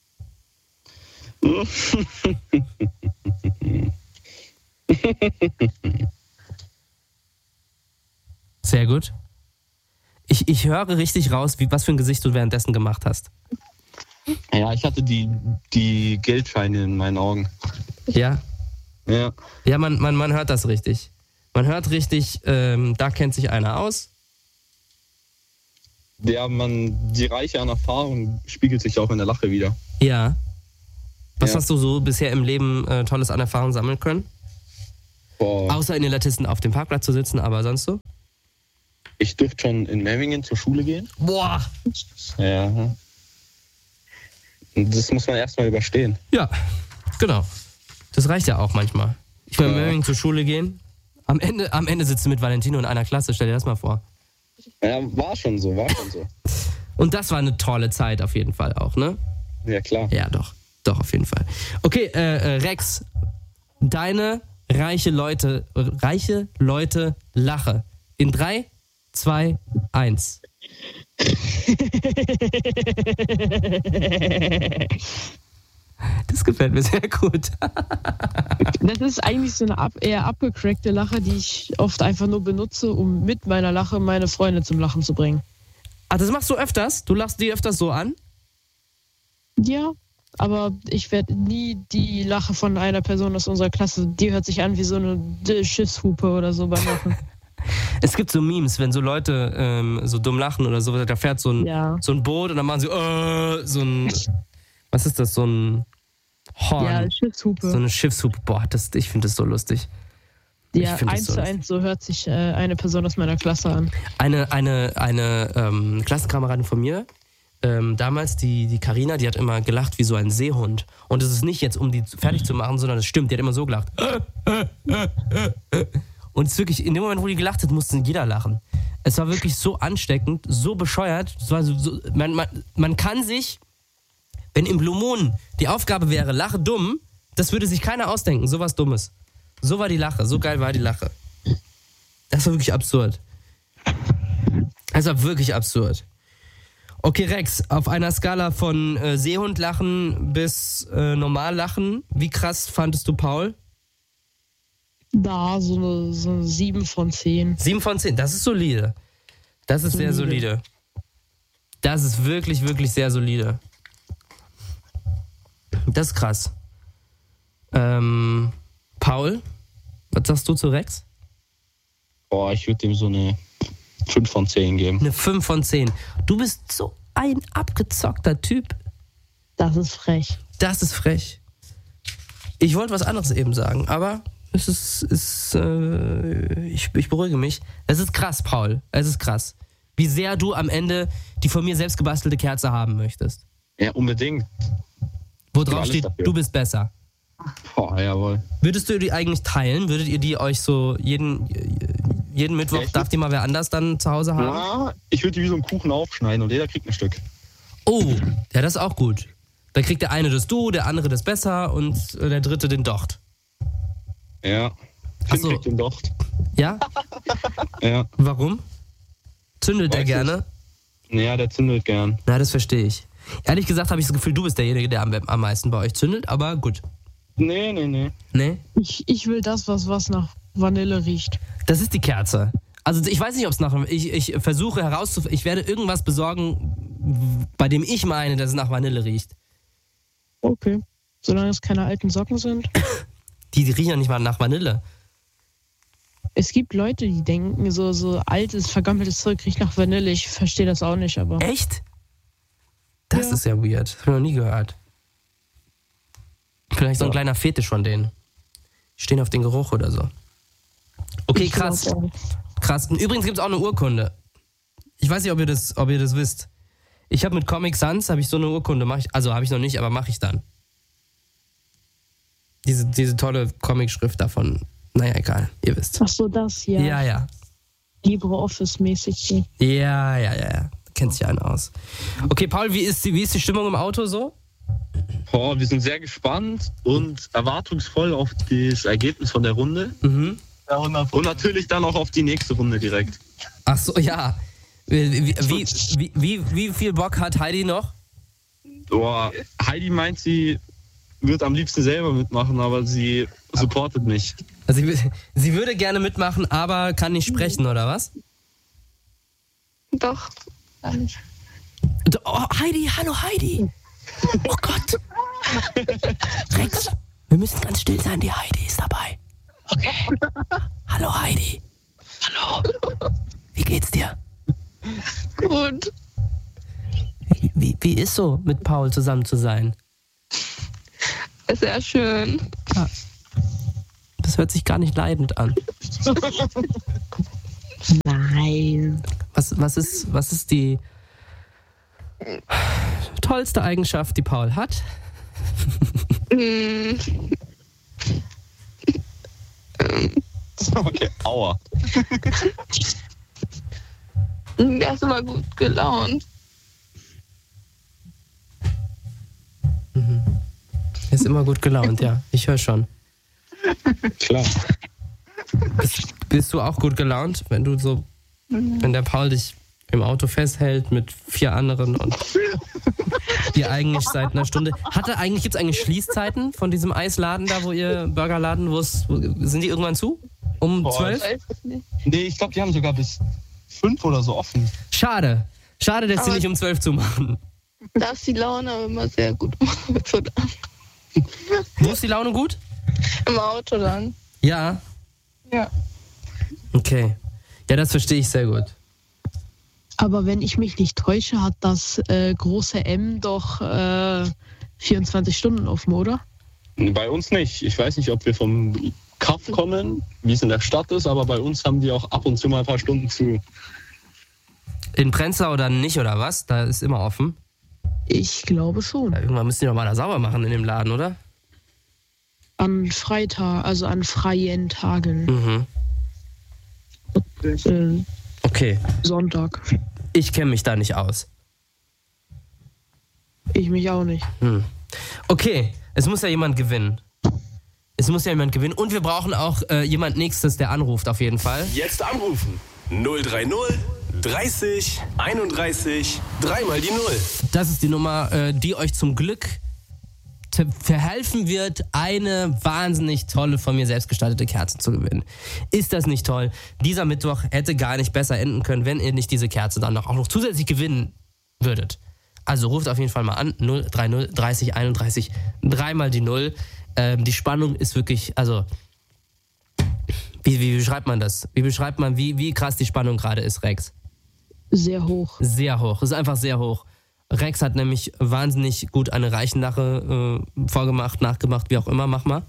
Speaker 2: Sehr gut. Ich, ich höre richtig raus, wie, was für ein Gesicht du währenddessen gemacht hast.
Speaker 5: Ja, ich hatte die, die Geldscheine in meinen Augen.
Speaker 2: Ja?
Speaker 5: Ja.
Speaker 2: Ja, man, man, man hört das richtig. Man hört richtig, ähm, da kennt sich einer aus.
Speaker 5: Der man, die Reiche an Erfahrung spiegelt sich auch in der Lache wieder.
Speaker 2: Ja. Was
Speaker 5: Ja.
Speaker 2: hast du so bisher im Leben äh, Tolles an Erfahrung sammeln können?
Speaker 5: Boah,
Speaker 2: Außer in den Latisten auf dem Parkplatz zu sitzen, aber sonst so?
Speaker 5: ich durfte schon in Memmingen zur Schule gehen.
Speaker 2: Boah!
Speaker 5: Ja. Und das muss man erstmal überstehen.
Speaker 2: Ja, genau. Das reicht ja auch manchmal. Ich will in
Speaker 5: Ja.
Speaker 2: Memmingen zur Schule gehen. Am Ende, am Ende sitzt du mit Valentino in einer Klasse, stell dir das mal vor.
Speaker 5: Ja, war schon so, war schon so.
Speaker 2: Und das war eine tolle Zeit auf jeden Fall auch, ne?
Speaker 5: Ja, klar.
Speaker 2: Ja, doch. Doch, auf jeden Fall. Okay, äh, äh, Rex, deine reiche Leute, äh, reiche Leute Lache. In drei, zwei, eins. Das gefällt mir sehr gut.
Speaker 7: Das ist eigentlich so eine ab, eher abgecrackte Lache, die ich oft einfach nur benutze, um mit meiner Lache meine Freunde zum Lachen zu bringen.
Speaker 2: Ach, das machst du öfters? Du lachst die öfters so an?
Speaker 7: Ja, aber ich werde nie die Lache von einer Person aus unserer Klasse, die hört sich an wie so eine D- Schiffshupe oder so beim Lachen.
Speaker 2: Es gibt so Memes, wenn so Leute ähm, so dumm lachen oder so, da fährt so ein,
Speaker 7: Ja.
Speaker 2: so ein Boot und dann machen sie äh, so ein, was ist das, so ein Horn,
Speaker 7: Ja, Schiffshupe.
Speaker 2: so eine Schiffshupe. Boah, das, ich finde das so lustig. ich
Speaker 7: Ja,
Speaker 2: find das
Speaker 7: eins
Speaker 2: so
Speaker 7: zu
Speaker 2: lustig.
Speaker 7: eins, so hört sich äh, eine Person aus meiner Klasse an.
Speaker 2: Eine, eine, eine ähm, Klassenkameradin von mir, ähm, damals, die die Carina, die hat immer gelacht wie so ein Seehund. Und es ist nicht jetzt, um die fertig zu machen, sondern es stimmt, die hat immer so gelacht. Und es ist wirklich, in dem Moment, wo die gelacht hat, musste jeder lachen. Es war wirklich so ansteckend, so bescheuert. Es war so, so, man, man, man kann sich, wenn im Blue Moon die Aufgabe wäre, lache dumm, das würde sich keiner ausdenken, sowas Dummes. So war die Lache, so geil war die Lache. Das war wirklich absurd. Das war wirklich absurd. Okay, Rex, auf einer Skala von äh, Seehundlachen bis äh, Normallachen, wie krass fandest du Paul?
Speaker 7: Da, so eine, so eine sieben von zehn.
Speaker 2: Sieben von zehn, das ist solide. Das ist sehr solide. Das ist wirklich, wirklich sehr solide. Das ist krass. Ähm, Paul, was sagst du zu Rex?
Speaker 5: Boah, ich würde ihm so eine fünf von zehn geben.
Speaker 2: Eine fünf von zehn. Du bist so ein abgezockter Typ.
Speaker 7: Das ist frech.
Speaker 2: Das ist frech. Ich wollte was anderes eben sagen, aber es ist, ist äh, ich, ich beruhige mich. Es ist krass, Paul. Es ist krass. Wie sehr du am Ende die von mir selbst gebastelte Kerze haben möchtest.
Speaker 5: Ja, unbedingt.
Speaker 2: Wo
Speaker 5: Tu
Speaker 2: drauf
Speaker 5: alles
Speaker 2: steht,
Speaker 5: dafür.
Speaker 2: du bist besser.
Speaker 5: Boah, jawohl.
Speaker 2: Würdest du die eigentlich teilen? Würdet ihr die euch so jeden, jeden Mittwoch,
Speaker 5: Ja, ich
Speaker 2: darf die mal wer anders dann zu Hause haben?
Speaker 5: Ja, ich würde die wie so einen Kuchen aufschneiden und jeder kriegt ein Stück.
Speaker 2: Oh, ja, das ist auch gut. Dann kriegt der eine das Du, der andere das Besser und äh, der dritte den Docht.
Speaker 5: Ja.
Speaker 2: Ach
Speaker 5: Finn
Speaker 2: so.
Speaker 5: kriegt den Docht.
Speaker 2: Ja?
Speaker 5: Ja.
Speaker 2: Warum? Zündelt er
Speaker 5: Weiß
Speaker 2: gerne?
Speaker 5: Ja, der zündelt gern.
Speaker 2: Na, das verstehe ich. Ehrlich gesagt habe ich das Gefühl, du bist derjenige, der am, am meisten bei euch zündelt, aber gut.
Speaker 5: Nee, nee, nee.
Speaker 2: Nee?
Speaker 7: Ich, ich will das, was, was nach Vanille riecht.
Speaker 2: Das ist die Kerze. Also ich weiß nicht, ob es nach... Ich, ich versuche herauszufinden... Ich werde irgendwas besorgen, bei dem ich meine, dass es nach Vanille riecht.
Speaker 7: Okay. Solange es keine alten Socken sind.
Speaker 2: Die, die riechen ja nicht mal nach Vanille.
Speaker 7: Es gibt Leute, die denken, so, so altes, vergammeltes Zeug riecht nach Vanille. Ich verstehe das auch nicht, aber.
Speaker 2: Echt? Das
Speaker 7: Ja.
Speaker 2: ist ja weird. Das habe ich noch nie gehört. Vielleicht so ein
Speaker 5: Ja.
Speaker 2: kleiner Fetisch von denen. Die stehen auf den Geruch oder so. Okay,
Speaker 7: Ich
Speaker 2: krass.
Speaker 7: glaub auch.
Speaker 2: Krass. Und übrigens gibt es auch eine Urkunde. Ich weiß nicht, ob ihr das, ob ihr das wisst. Ich habe mit Comic Sans habe ich so eine Urkunde. Mach ich, also habe ich noch nicht, aber mache ich dann. Diese, diese tolle Comic-Schrift davon. Naja, egal. Ihr wisst.
Speaker 7: Ach so, das, ja.
Speaker 2: Ja, ja.
Speaker 7: LibreOffice-mäßig.
Speaker 2: Ja, ja, ja, ja. Kennt sich einer aus. Okay, Paul, wie ist die, wie ist die Stimmung im Auto so?
Speaker 5: Boah, wir sind sehr gespannt und erwartungsvoll auf das Ergebnis von der Runde.
Speaker 2: Mhm.
Speaker 5: Und natürlich dann auch auf die nächste Runde direkt.
Speaker 2: Ach so, ja. Wie, wie, wie, wie, wie, wie viel Bock hat Heidi noch?
Speaker 5: Boah, Heidi meint, sie wird am liebsten selber mitmachen, aber sie supportet mich.
Speaker 2: Also sie, sie würde gerne mitmachen, aber kann nicht sprechen, oder was?
Speaker 1: Doch.
Speaker 2: Oh, Heidi, hallo Heidi. Oh Gott. Rex, wir müssen ganz still sein, die Heidi ist dabei. Okay. Hallo Heidi. Hallo. Wie geht's dir?
Speaker 1: Gut.
Speaker 2: Wie, wie, wie ist so, mit Paul zusammen zu sein?
Speaker 1: Sehr schön.
Speaker 2: Das hört hört sich gar nicht leidend an.
Speaker 7: Nein.
Speaker 2: Was, was, ist, was ist die tollste Eigenschaft, die Paul hat?
Speaker 1: Mm.
Speaker 5: Okay, aua.
Speaker 1: Der ist immer gut gelaunt.
Speaker 2: Mhm. Er ist immer gut gelaunt, ja. Ich höre schon.
Speaker 5: Klar.
Speaker 2: Bist, bist du auch gut gelaunt, wenn du so, wenn der Paul dich im Auto festhält mit vier anderen und ihr eigentlich seit einer Stunde. Hatte eigentlich, gibt es eigentlich Schließzeiten von diesem Eisladen da, wo ihr Burgerladen, wo es, wo, sind die irgendwann zu? Um
Speaker 5: Boah,
Speaker 2: zwölf?
Speaker 5: Nee, ich glaube, die haben sogar bis fünf oder so offen.
Speaker 2: Schade. Schade, dass sie
Speaker 1: Aber-
Speaker 2: nicht um zwölf zumachen.
Speaker 1: Da ist die Laune aber immer sehr gut im Auto dann.
Speaker 2: Wo ist die Laune gut?
Speaker 1: Im Auto dann.
Speaker 2: Ja.
Speaker 1: Ja.
Speaker 2: Okay. Ja, das verstehe ich sehr gut.
Speaker 7: Aber wenn ich mich nicht täusche, hat das äh, große M doch äh, vierundzwanzig Stunden offen, oder?
Speaker 5: Bei uns nicht. Ich weiß nicht, ob wir vom Kaff kommen, wie es in der Stadt ist, aber bei uns haben die auch ab und zu mal ein paar Stunden zu.
Speaker 2: In Prenzlau oder nicht, oder was? Da ist immer offen.
Speaker 7: Ich glaube schon.
Speaker 2: Ja, irgendwann müssen die doch mal da sauber machen in dem Laden, oder?
Speaker 7: An Freitag, also an freien Tagen.
Speaker 2: Mhm.
Speaker 7: Äh,
Speaker 2: Okay.
Speaker 7: Sonntag.
Speaker 2: Ich kenne mich da nicht aus.
Speaker 7: Ich mich auch nicht.
Speaker 2: Hm. Okay, es muss ja jemand gewinnen. Es muss ja jemand gewinnen. Und wir brauchen auch äh, jemand Nächstes, der anruft auf jeden Fall.
Speaker 4: Jetzt anrufen. null drei null dreißig einunddreißig dreimal die Null.
Speaker 2: Das ist die Nummer, äh, die euch zum Glück te- verhelfen wird, eine wahnsinnig tolle, von mir selbst gestaltete Kerze zu gewinnen. Ist das nicht toll? Dieser Mittwoch hätte gar nicht besser enden können, wenn ihr nicht diese Kerze dann noch, auch noch zusätzlich gewinnen würdet. Also ruft auf jeden Fall mal an, null drei null dreißig einunddreißig dreimal die Null. Ähm, die Spannung ist wirklich, also, wie, wie beschreibt man das? Wie beschreibt man, wie, wie krass die Spannung gerade ist, Rex?
Speaker 7: Sehr hoch.
Speaker 2: Sehr hoch, es ist einfach sehr hoch. Rex hat nämlich wahnsinnig gut eine Reichenlache äh, vorgemacht, nachgemacht, wie auch immer. Mach mal.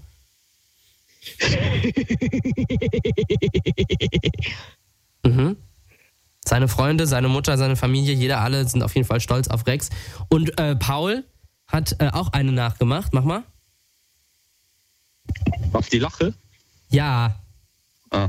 Speaker 2: Mhm. Seine Freunde, seine Mutter, seine Familie, jeder, alle sind auf jeden Fall stolz auf Rex. Und äh, Paul hat äh, auch eine nachgemacht. Mach mal.
Speaker 5: Auf die Lache?
Speaker 2: Ja.
Speaker 5: Ah.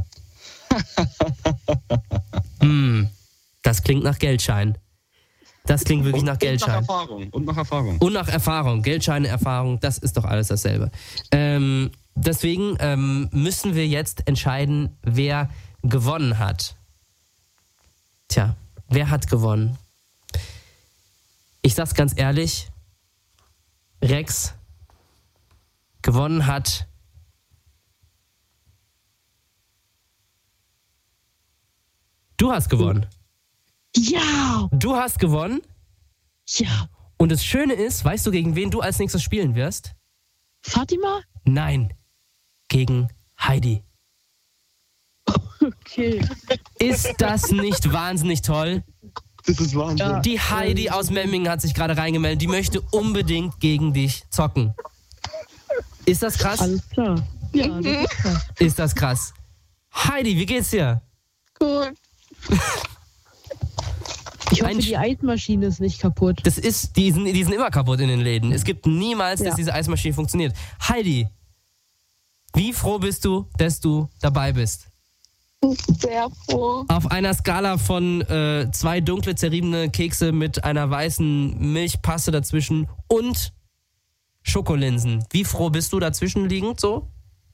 Speaker 2: Hm. Das klingt nach Geldschein. Das klingt wirklich
Speaker 5: Und,
Speaker 2: nach
Speaker 5: und nach
Speaker 2: Geldschein.
Speaker 5: Erfahrung. Und nach Erfahrung.
Speaker 2: Und nach Erfahrung. Geldscheine, Erfahrung, das ist doch alles dasselbe. Ähm, deswegen ähm, müssen wir jetzt entscheiden, wer gewonnen hat. Tja, wer hat gewonnen? Ich sag's ganz ehrlich, Rex, gewonnen hat du hast gewonnen.
Speaker 7: Ja!
Speaker 2: Du hast gewonnen.
Speaker 7: Ja!
Speaker 2: Und das Schöne ist, weißt du, gegen wen du als nächstes spielen wirst?
Speaker 7: Fatima?
Speaker 2: Nein, gegen Heidi.
Speaker 7: Okay.
Speaker 2: Ist das nicht wahnsinnig toll?
Speaker 5: Das ist Wahnsinn.
Speaker 7: Ja.
Speaker 2: Die Heidi aus Memmingen hat sich gerade reingemeldet. Die möchte unbedingt gegen dich zocken. Ist das krass?
Speaker 7: Alles klar. Ja, das ist klar.
Speaker 2: Ist das krass? Heidi, wie geht's dir?
Speaker 1: Gut.
Speaker 7: Ich hoffe,
Speaker 2: Ein Sch-
Speaker 7: die Eismaschine ist nicht kaputt.
Speaker 2: Das ist, die sind, die sind immer kaputt in den Läden. Es gibt niemals, dass
Speaker 7: Ja.
Speaker 2: diese Eismaschine funktioniert. Heidi, wie froh bist du, dass du dabei bist?
Speaker 1: Sehr froh.
Speaker 2: Auf einer Skala von äh, zwei dunkle, zerriebene Kekse mit einer weißen Milchpaste dazwischen und Schokolinsen. Wie froh bist du dazwischen liegend so?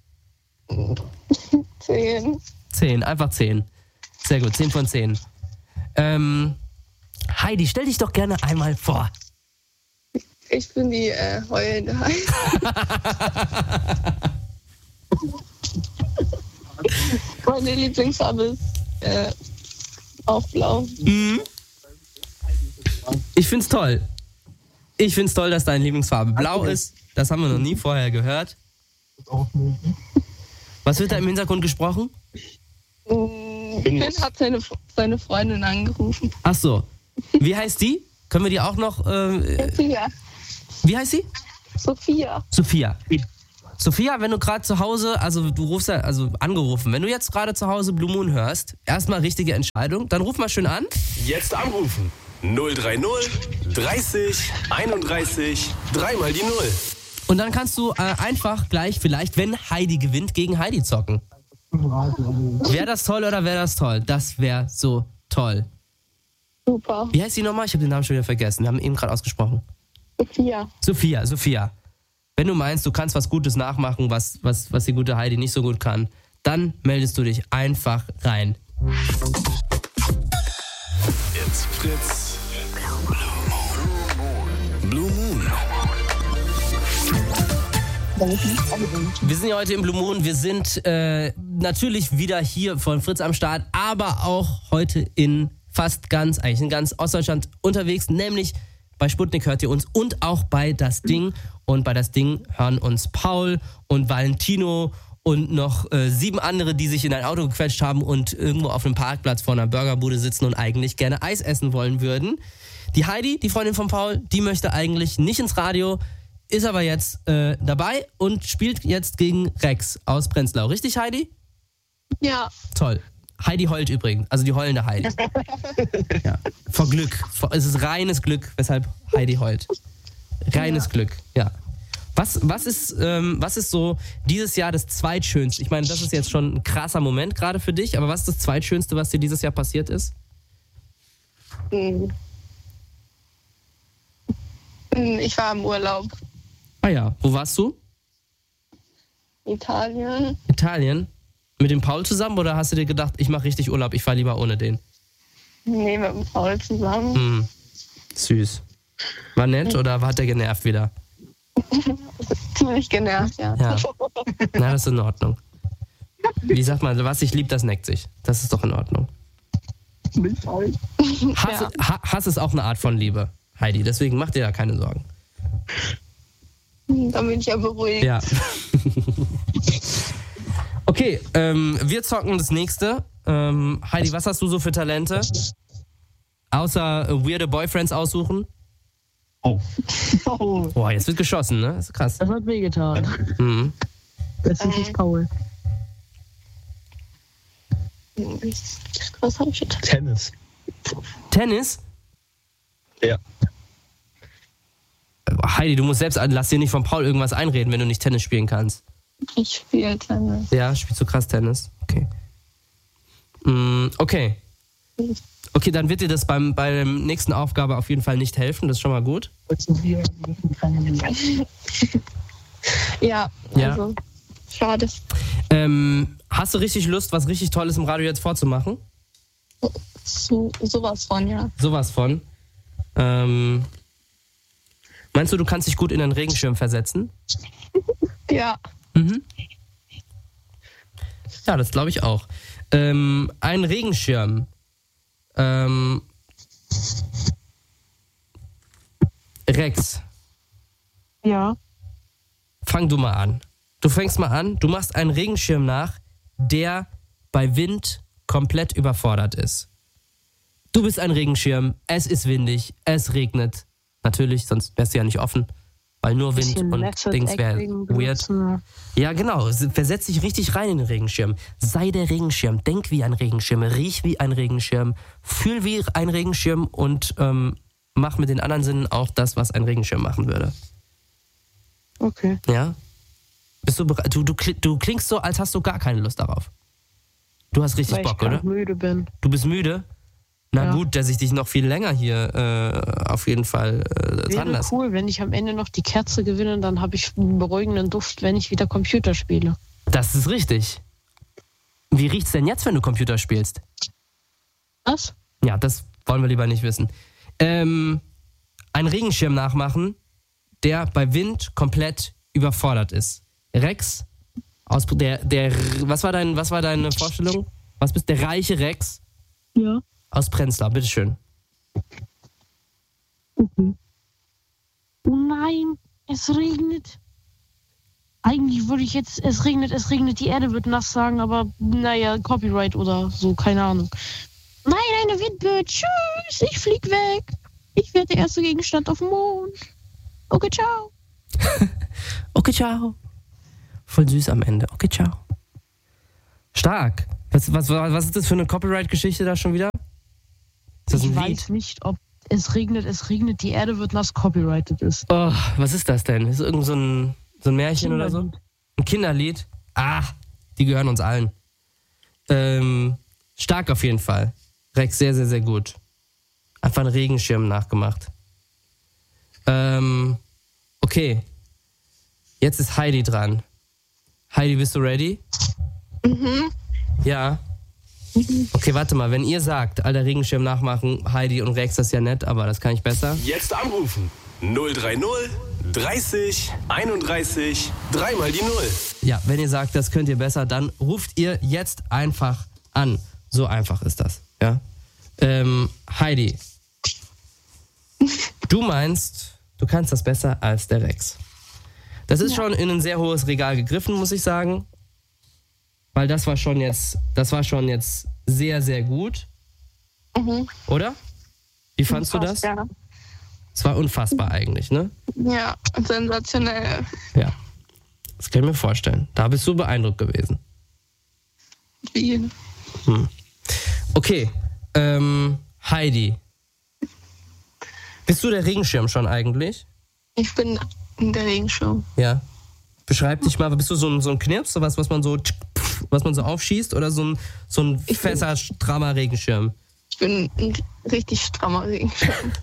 Speaker 1: Zehn.
Speaker 2: Zehn, einfach zehn. Sehr gut, zehn von zehn. Ähm, Heidi, stell dich doch gerne einmal vor.
Speaker 1: Ich bin die äh, heulende Heidi. Meine Lieblingsfarbe ist äh, auch blau.
Speaker 2: Mhm. Ich find's toll. Ich find's toll, dass deine Lieblingsfarbe blau ist. Das haben wir noch nie vorher gehört. Was wird da im Hintergrund gesprochen?
Speaker 1: Finn hat seine, seine Freundin angerufen.
Speaker 2: Ach so. Wie heißt die? Können wir die auch noch... Äh,
Speaker 1: Sophia.
Speaker 2: wie heißt sie?
Speaker 1: Sophia.
Speaker 2: Sophia. Sophia, wenn du gerade zu Hause, also du rufst ja, also angerufen, wenn du jetzt gerade zu Hause Blue Moon hörst, erstmal richtige Entscheidung, dann ruf mal schön an.
Speaker 4: Jetzt anrufen. null drei null dreißig einunddreißig dreimal die Null.
Speaker 2: Und dann kannst du äh, einfach gleich vielleicht, wenn Heidi gewinnt, gegen Heidi zocken. Wäre das toll oder wäre das toll? Das wäre so toll.
Speaker 1: Super.
Speaker 2: Wie heißt die nochmal? Ich habe den Namen schon wieder vergessen. Wir haben eben gerade ausgesprochen.
Speaker 1: Sophia.
Speaker 2: Sophia, Sophia. Wenn du meinst, du kannst was Gutes nachmachen, was, was, was die gute Heidi nicht so gut kann, dann meldest du dich einfach rein.
Speaker 4: It's Fritz. Blue Moon.
Speaker 2: Wir sind ja heute im Blue Moon. Wir sind äh, natürlich wieder hier von Fritz am Start, aber auch heute in fast ganz, eigentlich in ganz Ostdeutschland unterwegs, nämlich bei Sputnik hört ihr uns und auch bei Das Ding. Und bei Das Ding hören uns Paul und Valentino und noch äh, sieben andere, die sich in ein Auto gequetscht haben und irgendwo auf einem Parkplatz vor einer Burgerbude sitzen und eigentlich gerne Eis essen wollen würden. Die Heidi, die Freundin von Paul, die möchte eigentlich nicht ins Radio, ist aber jetzt äh, dabei und spielt jetzt gegen Rex aus Prenzlau. Richtig, Heidi?
Speaker 1: Ja.
Speaker 2: Toll. Heidi heult übrigens, also die heulende Heidi. Ja. Vor Glück. Vor, es ist reines Glück, weshalb Heidi heult. Reines ja. Glück, ja. Was, was, ist, ähm, was ist so dieses Jahr das Zweitschönste? Ich meine, das ist jetzt schon ein krasser Moment gerade für dich, aber was ist das Zweitschönste, was dir dieses Jahr passiert ist?
Speaker 1: Ich war im Urlaub.
Speaker 2: Ah ja, wo warst du?
Speaker 1: Italien.
Speaker 2: Italien? Mit dem Paul zusammen oder hast du dir gedacht, ich mache richtig Urlaub, ich fahre lieber ohne den?
Speaker 1: Nee, mit dem Paul zusammen.
Speaker 2: Hm, süß. War nett oder hat der genervt wieder?
Speaker 1: Ziemlich genervt, ja.
Speaker 2: Ja. Na, das ist in Ordnung. Wie sagt man, was sich liebt, das neckt sich. Das ist doch in Ordnung. Hass,
Speaker 1: Ja.
Speaker 2: Ha- Hass ist auch eine Art von Liebe, Heidi. Deswegen mach dir da keine Sorgen.
Speaker 1: Da bin ich ja beruhigt.
Speaker 2: Ja. Okay, ähm, wir zocken das nächste. Ähm, Heidi, was hast du so für Talente? Außer äh, weirde Boyfriends aussuchen?
Speaker 3: Oh.
Speaker 2: Boah, jetzt wird geschossen, ne? Das ist krass.
Speaker 7: Das hat wehgetan.
Speaker 2: Mhm.
Speaker 7: Das ist nicht Paul.
Speaker 1: Was habe ich jetzt?
Speaker 6: Tennis.
Speaker 2: Tennis?
Speaker 6: Ja.
Speaker 2: Heidi, du musst selbst, lass dir nicht von Paul irgendwas einreden, wenn du nicht Tennis spielen kannst.
Speaker 1: Ich spiele Tennis.
Speaker 2: Ja, spielst du krass Tennis? Okay. Mm, okay. Okay, dann wird dir das beim, bei der nächsten Aufgabe auf jeden Fall nicht helfen, das ist schon mal gut.
Speaker 1: Ja,
Speaker 2: Ja.
Speaker 1: also schade.
Speaker 2: Ähm, hast du richtig Lust, was richtig Tolles im Radio jetzt vorzumachen?
Speaker 1: So, sowas von, ja.
Speaker 2: Sowas von. Ähm, meinst du, du kannst dich gut in einen Regenschirm versetzen?
Speaker 1: Ja.
Speaker 2: Mhm. Ja, das glaube ich auch. Ähm, ein Regenschirm. Ähm, Rex,
Speaker 7: Ja.
Speaker 2: fang du mal an. Du fängst mal an, du machst einen Regenschirm nach, der bei Wind komplett überfordert ist. Du bist ein Regenschirm, es ist windig, es regnet. Natürlich, sonst wärst du ja nicht offen, weil nur Wind
Speaker 7: Bisschen
Speaker 2: und
Speaker 7: Method
Speaker 2: Dings wäre
Speaker 7: Acting
Speaker 2: weird.
Speaker 7: benutzen.
Speaker 2: Ja, genau. Versetz dich richtig rein in den Regenschirm. Sei der Regenschirm. Denk wie ein Regenschirm. Riech wie ein Regenschirm. Fühl wie ein Regenschirm und ähm, mach mit den anderen Sinnen auch das, was ein Regenschirm machen würde.
Speaker 7: Okay.
Speaker 2: Ja? Bist du bereit? Du, du, kli- du klingst so, als hast du gar keine Lust darauf. Du hast richtig
Speaker 7: Weil
Speaker 2: Bock,
Speaker 7: ich
Speaker 2: oder?
Speaker 7: gerade müde bin.
Speaker 2: Du bist müde? Na
Speaker 7: Ja.
Speaker 2: gut, dass ich dich noch viel länger hier äh, auf jeden Fall äh, dran
Speaker 7: Wäre
Speaker 2: lasse.
Speaker 7: cool, wenn ich am Ende noch die Kerze gewinne, dann habe ich einen beruhigenden Duft, wenn ich wieder Computer spiele.
Speaker 2: Das ist richtig. Wie riecht's denn jetzt, wenn du Computer spielst?
Speaker 7: Was?
Speaker 2: Ja, das wollen wir lieber nicht wissen. Ähm, einen Regenschirm nachmachen, der bei Wind komplett überfordert ist. Rex, aus der, der, was war dein, was war deine Vorstellung? Was bist der reiche Rex
Speaker 7: Ja.
Speaker 2: aus Prenzlau? Bitteschön.
Speaker 7: Okay. Oh nein, es regnet. Eigentlich würde ich jetzt, es regnet, es regnet, die Erde wird nass sagen, aber naja, Copyright oder so, keine Ahnung. Nein, eine Windböe, tschüss, ich flieg weg. Ich werde der erste Gegenstand auf dem Mond. Okay, ciao.
Speaker 2: Okay, ciao. Voll süß am Ende. Okay, ciao. Stark. Was, was, was ist das für eine Copyright-Geschichte da schon wieder? Ist das ein
Speaker 7: Ich
Speaker 2: Lied?
Speaker 7: weiß nicht, ob es regnet, es regnet, die Erde wird nass, copyrighted ist.
Speaker 2: Oh, was ist das denn? Ist irgend so ein, so ein Märchen oder so?
Speaker 7: Kinderlied.
Speaker 2: Ein Kinderlied? Ah, die gehören uns allen. Ähm, stark auf jeden Fall. Rex, sehr, sehr, sehr gut. Einfach einen Regenschirm nachgemacht. Ähm, okay. Jetzt ist Heidi dran. Heidi, bist du ready?
Speaker 1: Mhm.
Speaker 2: Ja. Okay, warte mal. Wenn ihr sagt, alter Regenschirm nachmachen, Heidi und Rex, das ist ja nett, aber das kann ich besser.
Speaker 4: Jetzt anrufen. null drei null dreißig einunddreißig dreimal die Null.
Speaker 2: Ja, wenn ihr sagt, das könnt ihr besser, dann ruft ihr jetzt einfach an. So einfach ist das, ja. Ähm, Heidi, du meinst, du kannst das besser als der Rex. Das ist schon in ein sehr hohes Regal gegriffen, muss ich sagen. Weil das war schon jetzt, das war schon jetzt sehr, sehr gut.
Speaker 1: Mhm.
Speaker 2: Oder? Wie fandst du das?
Speaker 1: Ja.
Speaker 2: Es war unfassbar eigentlich, ne?
Speaker 1: Ja, sensationell.
Speaker 2: Ja. Das kann ich mir vorstellen. Da bist du beeindruckt gewesen.
Speaker 1: Wie?
Speaker 2: Hm. Okay, ähm, Heidi. Bist du der Regenschirm schon eigentlich?
Speaker 1: Ich bin in der Regenschirm.
Speaker 2: Ja. Beschreib dich mal, bist du so ein, so ein Knirps, sowas, was man so, was man so aufschießt, oder so ein, so ein
Speaker 1: Ich bin-
Speaker 2: fester, strammer Regenschirm?
Speaker 1: Ich bin ein richtig strammer Regenschirm.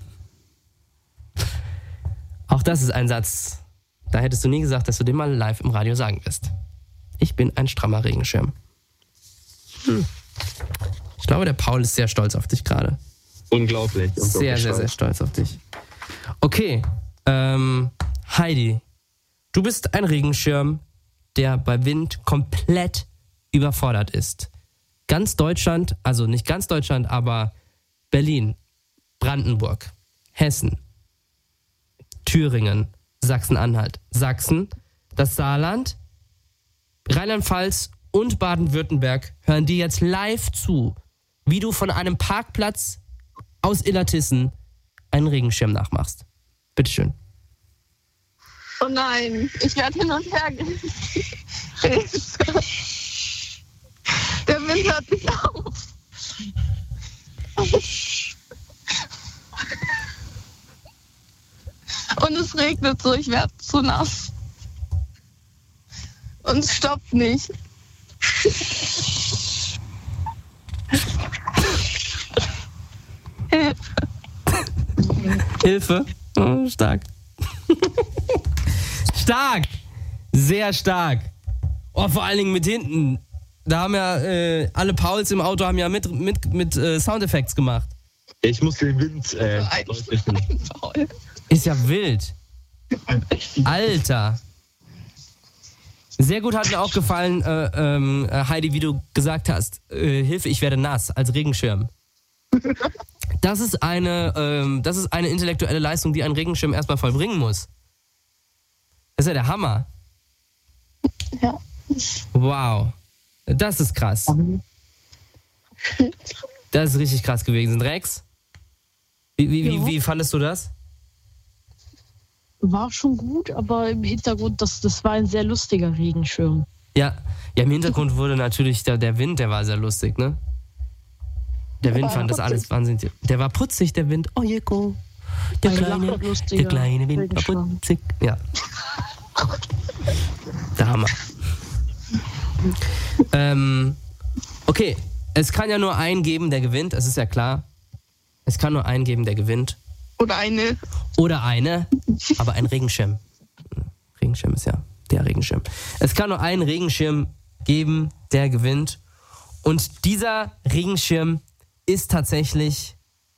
Speaker 2: Auch das ist ein Satz, da hättest du nie gesagt, dass du den mal live im Radio sagen wirst. Ich bin ein strammer Regenschirm. Hm. Ich glaube, der Paul ist sehr stolz auf dich gerade.
Speaker 5: Unglaublich. unglaublich
Speaker 2: Sehr, sehr, sehr stolz auf dich. Okay, ähm, Heidi, du bist ein Regenschirm, der bei Wind komplett überfordert ist. Ganz Deutschland, also nicht ganz Deutschland, aber Berlin, Brandenburg, Hessen, Thüringen, Sachsen-Anhalt, Sachsen, das Saarland, Rheinland-Pfalz und Baden-Württemberg hören dir jetzt live zu, wie du von einem Parkplatz aus Illertissen einen Regenschirm nachmachst. Bitteschön.
Speaker 1: Oh nein, ich werde hin und her gerissen. Der Wind hört nicht auf. Und es regnet so, ich werde zu nass. Und es stoppt nicht.
Speaker 2: Hilfe. Oh, stark. Stark. Sehr stark. Oh, vor allen Dingen mit hinten. Da haben ja äh, alle Pauls im Auto haben ja mit, mit, mit äh, Soundeffekts gemacht.
Speaker 5: Ich muss den Wind äh,
Speaker 1: Ein
Speaker 5: deutlich finden.
Speaker 1: Faul.
Speaker 2: Ist ja wild. Alter. Sehr gut hat mir auch gefallen, äh, ähm, Heidi, wie du gesagt hast, äh, Hilfe, ich werde nass als Regenschirm. Das ist eine, ähm, das ist eine intellektuelle Leistung, die ein Regenschirm erstmal vollbringen muss. Das ist ja der Hammer.
Speaker 1: Ja.
Speaker 2: Wow. Das ist krass. Das ist richtig krass gewesen. Rex, wie, wie, wie, wie fandest du das?
Speaker 7: War schon gut, aber im Hintergrund, das, das war ein sehr lustiger Regenschirm.
Speaker 2: Ja, ja, im Hintergrund wurde natürlich der, der Wind, der war sehr lustig, ne? Der Wind
Speaker 1: war
Speaker 2: fand das
Speaker 1: putzig.
Speaker 2: alles wahnsinnig. Der war putzig, der Wind. Oh, Jeko. Der
Speaker 7: Ein
Speaker 2: kleine,
Speaker 7: lachlustiger
Speaker 2: der kleine Wind war
Speaker 7: Regenschirm.
Speaker 2: putzig. Ja. Der Hammer. ähm, okay, es kann ja nur einen geben, der gewinnt, es ist ja klar. Es kann nur einen geben, der gewinnt.
Speaker 1: Oder eine.
Speaker 2: Oder eine, aber ein Regenschirm. Regenschirm ist ja der Regenschirm. Es kann nur einen Regenschirm geben, der gewinnt. Und dieser Regenschirm ist tatsächlich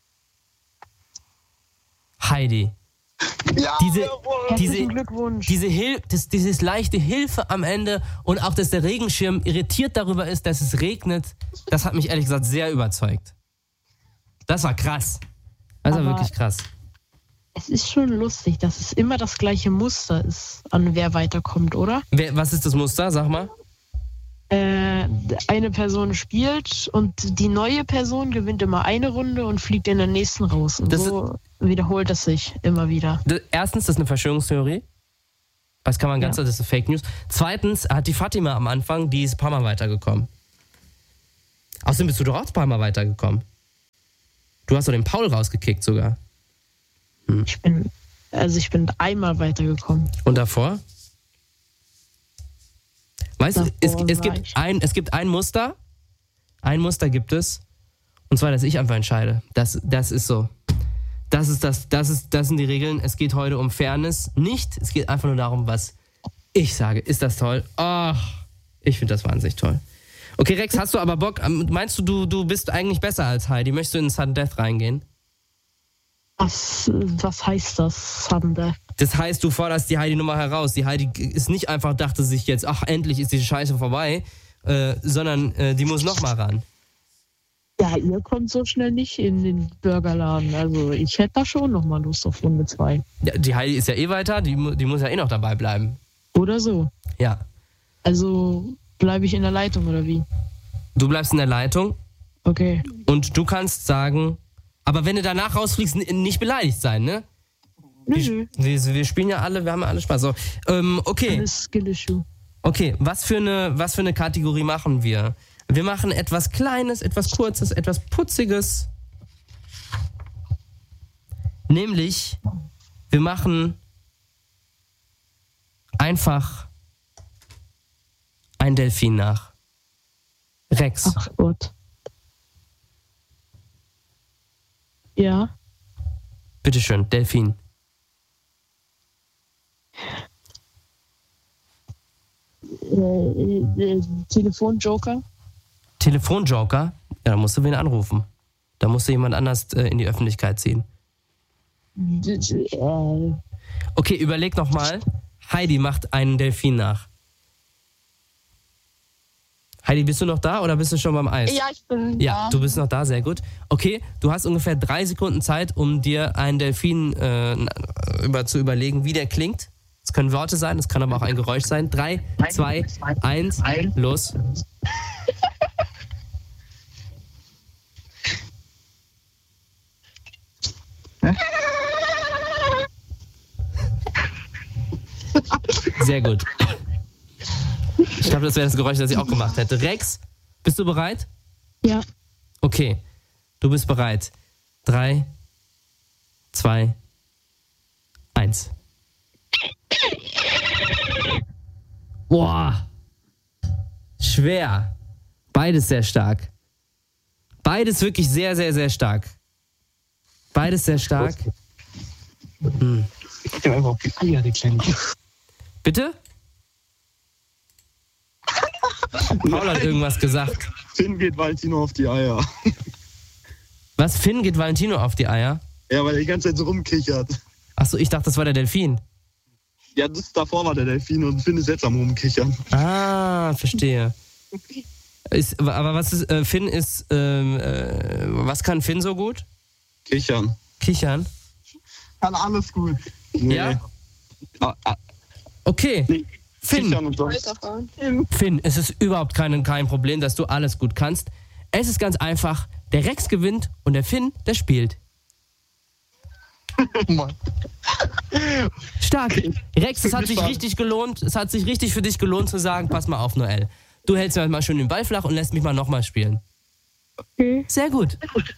Speaker 2: Heidi.
Speaker 1: Ja,
Speaker 2: Diese, diese,
Speaker 7: Herzlichen Glückwunsch.
Speaker 2: diese Hil das, dieses leichte Hilfe am Ende und auch, dass der Regenschirm irritiert darüber ist, dass es regnet, das hat mich ehrlich gesagt sehr überzeugt. Das war krass. Das war
Speaker 7: Aber-
Speaker 2: wirklich krass.
Speaker 7: Es ist schon lustig, dass es immer das gleiche Muster ist, an wer weiterkommt, oder?
Speaker 2: Wer, was ist das Muster? Sag mal.
Speaker 7: Äh, eine Person spielt und die neue Person gewinnt immer eine Runde und fliegt in der nächsten raus. Und
Speaker 2: Das
Speaker 7: so wiederholt es sich immer wieder.
Speaker 2: D- Erstens, das ist eine Verschwörungstheorie. Das kann man ganz,
Speaker 7: Ja.
Speaker 2: das ist Fake News. Zweitens hat die Fatima am Anfang, die ist ein paar Mal weitergekommen. Außerdem bist du doch auch ein paar Mal weitergekommen. Du hast doch den Paul rausgekickt sogar.
Speaker 7: Ich bin, also ich bin einmal weitergekommen.
Speaker 2: Und davor? Weißt du, es,
Speaker 7: Davor
Speaker 2: es,
Speaker 7: war
Speaker 2: gibt
Speaker 7: ich-
Speaker 2: ein, es gibt ein Muster. Ein Muster gibt es. Und zwar, dass ich einfach entscheide. Das, das ist so. Das ist das, das ist, das sind die Regeln. Es geht heute um Fairness. Nicht, es geht einfach nur darum, was ich sage. Ist das toll? Ach, ich finde das wahnsinnig toll. Okay, Rex, hast du aber Bock? ähm, Meinst du, du, du bist eigentlich besser als Heidi? Möchtest du in Sudden Death reingehen?
Speaker 7: Was, was heißt das, Sudden Death?
Speaker 2: Das heißt, du forderst die Heidi-Nummer heraus. Die Heidi ist nicht einfach, dachte sich jetzt, ach, endlich ist die Scheiße vorbei, äh, sondern äh, die muss nochmal ran.
Speaker 7: Ja, ihr kommt so schnell nicht in den Burgerladen. Also ich hätte da schon nochmal Lust auf Runde zwei.
Speaker 2: Ja, die Heidi ist ja eh weiter, die, mu- die muss ja eh noch dabei bleiben.
Speaker 7: Oder so.
Speaker 2: Ja.
Speaker 7: Also bleibe ich in der Leitung oder wie?
Speaker 2: Du bleibst in der Leitung
Speaker 7: Okay.
Speaker 2: und du kannst sagen, aber wenn du danach rausfliegst, n- nicht beleidigt sein, ne?
Speaker 7: Nö,
Speaker 2: Wir,
Speaker 7: nö.
Speaker 2: wir, wir spielen ja alle, wir haben ja alle Spaß. So, ähm, okay,
Speaker 7: Alles Skill-Issue.
Speaker 2: okay, was für, eine, was für eine Kategorie machen wir? Wir machen etwas Kleines, etwas Kurzes, etwas Putziges. Nämlich, wir machen einfach ein Delfin nach. Rex,
Speaker 7: Ach Gott. Ja.
Speaker 2: bitteschön, Delfin.
Speaker 7: Äh, äh, Telefonjoker.
Speaker 2: Telefonjoker? Ja, da musst du wen anrufen. Da musst du jemand anders äh, in die Öffentlichkeit ziehen.
Speaker 7: D- d- äh,
Speaker 2: Okay, überleg nochmal. Heidi macht einen Delfin nach. Heidi, bist du noch da oder bist du schon beim Eis?
Speaker 1: Ja, ich bin
Speaker 2: Ja,
Speaker 1: da.
Speaker 2: du bist noch da, sehr gut. Okay, du hast ungefähr drei Sekunden Zeit, um dir einen Delfin äh, über, zu überlegen, wie der klingt. Es können Worte sein, es kann aber auch ein Geräusch sein. Drei, zwei, eins, los. Sehr gut. Ich glaube, das wäre das Geräusch, das ich auch gemacht hätte. Rex, bist du bereit?
Speaker 7: ja.
Speaker 2: Okay, du bist bereit. Drei, zwei, eins. Boah. Schwer. Beides sehr stark. Beides wirklich sehr, sehr, sehr stark. Beides sehr stark. Hm.
Speaker 5: Ich hab einfach auf die Eier, die kleine.
Speaker 2: Bitte? Paul hat irgendwas gesagt.
Speaker 6: Finn geht Valentino auf die Eier.
Speaker 2: Was? Finn geht Valentino auf die Eier?
Speaker 6: Ja, weil er die ganze Zeit so rumkichert.
Speaker 2: Achso, ich dachte, das war der Delfin.
Speaker 6: Ja, das davor war der Delfin und Finn ist jetzt am Rumkichern.
Speaker 2: Ah, verstehe. Ist, aber was ist, äh, Finn ist, ähm, äh, was kann Finn so gut?
Speaker 6: Kichern.
Speaker 2: Kichern?
Speaker 6: Kann alles gut. Nee.
Speaker 2: Ja?
Speaker 6: Ah, ah,
Speaker 2: Okay.
Speaker 6: nee.
Speaker 2: Finn,
Speaker 6: Kichern und sonst.
Speaker 1: Weiterfahren.
Speaker 2: Finn, es ist überhaupt kein, kein Problem, dass du alles gut kannst. Es ist ganz einfach. Der Rex gewinnt und der Finn, der spielt.
Speaker 6: Mann.
Speaker 2: Stark. Rex, es hat sich richtig gelohnt. Es hat sich richtig für dich gelohnt zu sagen, pass mal auf, Noel. Du hältst mir mal schön den Ball flach und lässt mich mal nochmal spielen.
Speaker 7: Okay.
Speaker 2: Sehr gut.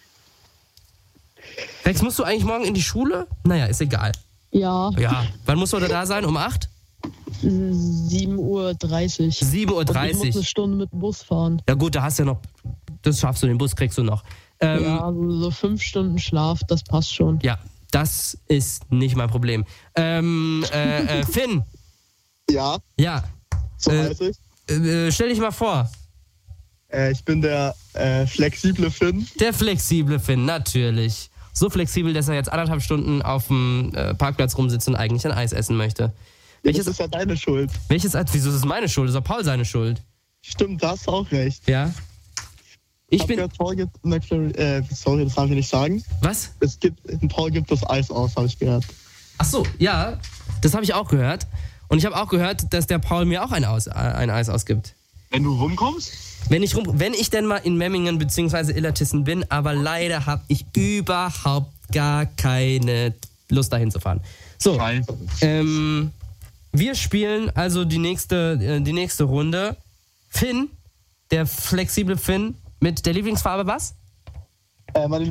Speaker 2: Rex, musst du eigentlich morgen in die Schule? Naja, ist egal.
Speaker 7: Ja.
Speaker 2: Ja. Wann musst du da sein? Um acht?
Speaker 7: sieben Uhr dreißig.
Speaker 2: sieben Uhr
Speaker 7: Und ich muss eine
Speaker 2: dreißig.
Speaker 7: Stunde mit dem Bus fahren.
Speaker 2: Ja gut, da hast du ja noch, das schaffst du, den Bus kriegst du noch. Ähm,
Speaker 7: Ja, also so fünf Stunden Schlaf, das passt schon.
Speaker 2: ja, das ist nicht mein Problem. Ähm, äh, äh, Finn,
Speaker 6: Ja,
Speaker 2: ja,
Speaker 6: so
Speaker 2: Äh,
Speaker 6: heiß ich.
Speaker 2: äh, stell dich mal vor.
Speaker 6: Äh, ich bin der äh, flexible Finn.
Speaker 2: Der flexible Finn, natürlich. So flexibel, dass er jetzt anderthalb Stunden auf dem äh, Parkplatz rumsitzt und eigentlich ein Eis essen möchte. Welches,
Speaker 6: Das ist ja deine Schuld.
Speaker 2: welches Eis? Wieso ist es meine Schuld? Ist doch Paul seine Schuld?
Speaker 6: Stimmt, da hast du auch recht.
Speaker 2: Ja. Ich
Speaker 6: Hab
Speaker 2: bin.
Speaker 6: gehört, Paul gibt, äh, sorry, das darf ich nicht sagen.
Speaker 2: Was?
Speaker 6: Es gibt, Paul gibt das Eis aus, habe ich gehört.
Speaker 2: Ach so, ja, das habe ich auch gehört. Und ich habe auch gehört, dass der Paul mir auch ein, aus, äh, ein Eis ausgibt.
Speaker 6: Wenn du rumkommst?
Speaker 2: Wenn ich, rum, wenn ich denn mal in Memmingen bzw. Illertissen bin, aber leider habe ich überhaupt gar keine Lust dahin zu fahren. So,
Speaker 6: Scheiße.
Speaker 2: ähm, Wir spielen also die nächste, äh, die nächste Runde. Finn, der flexible Finn, mit der Lieblingsfarbe was?
Speaker 8: Äh, meine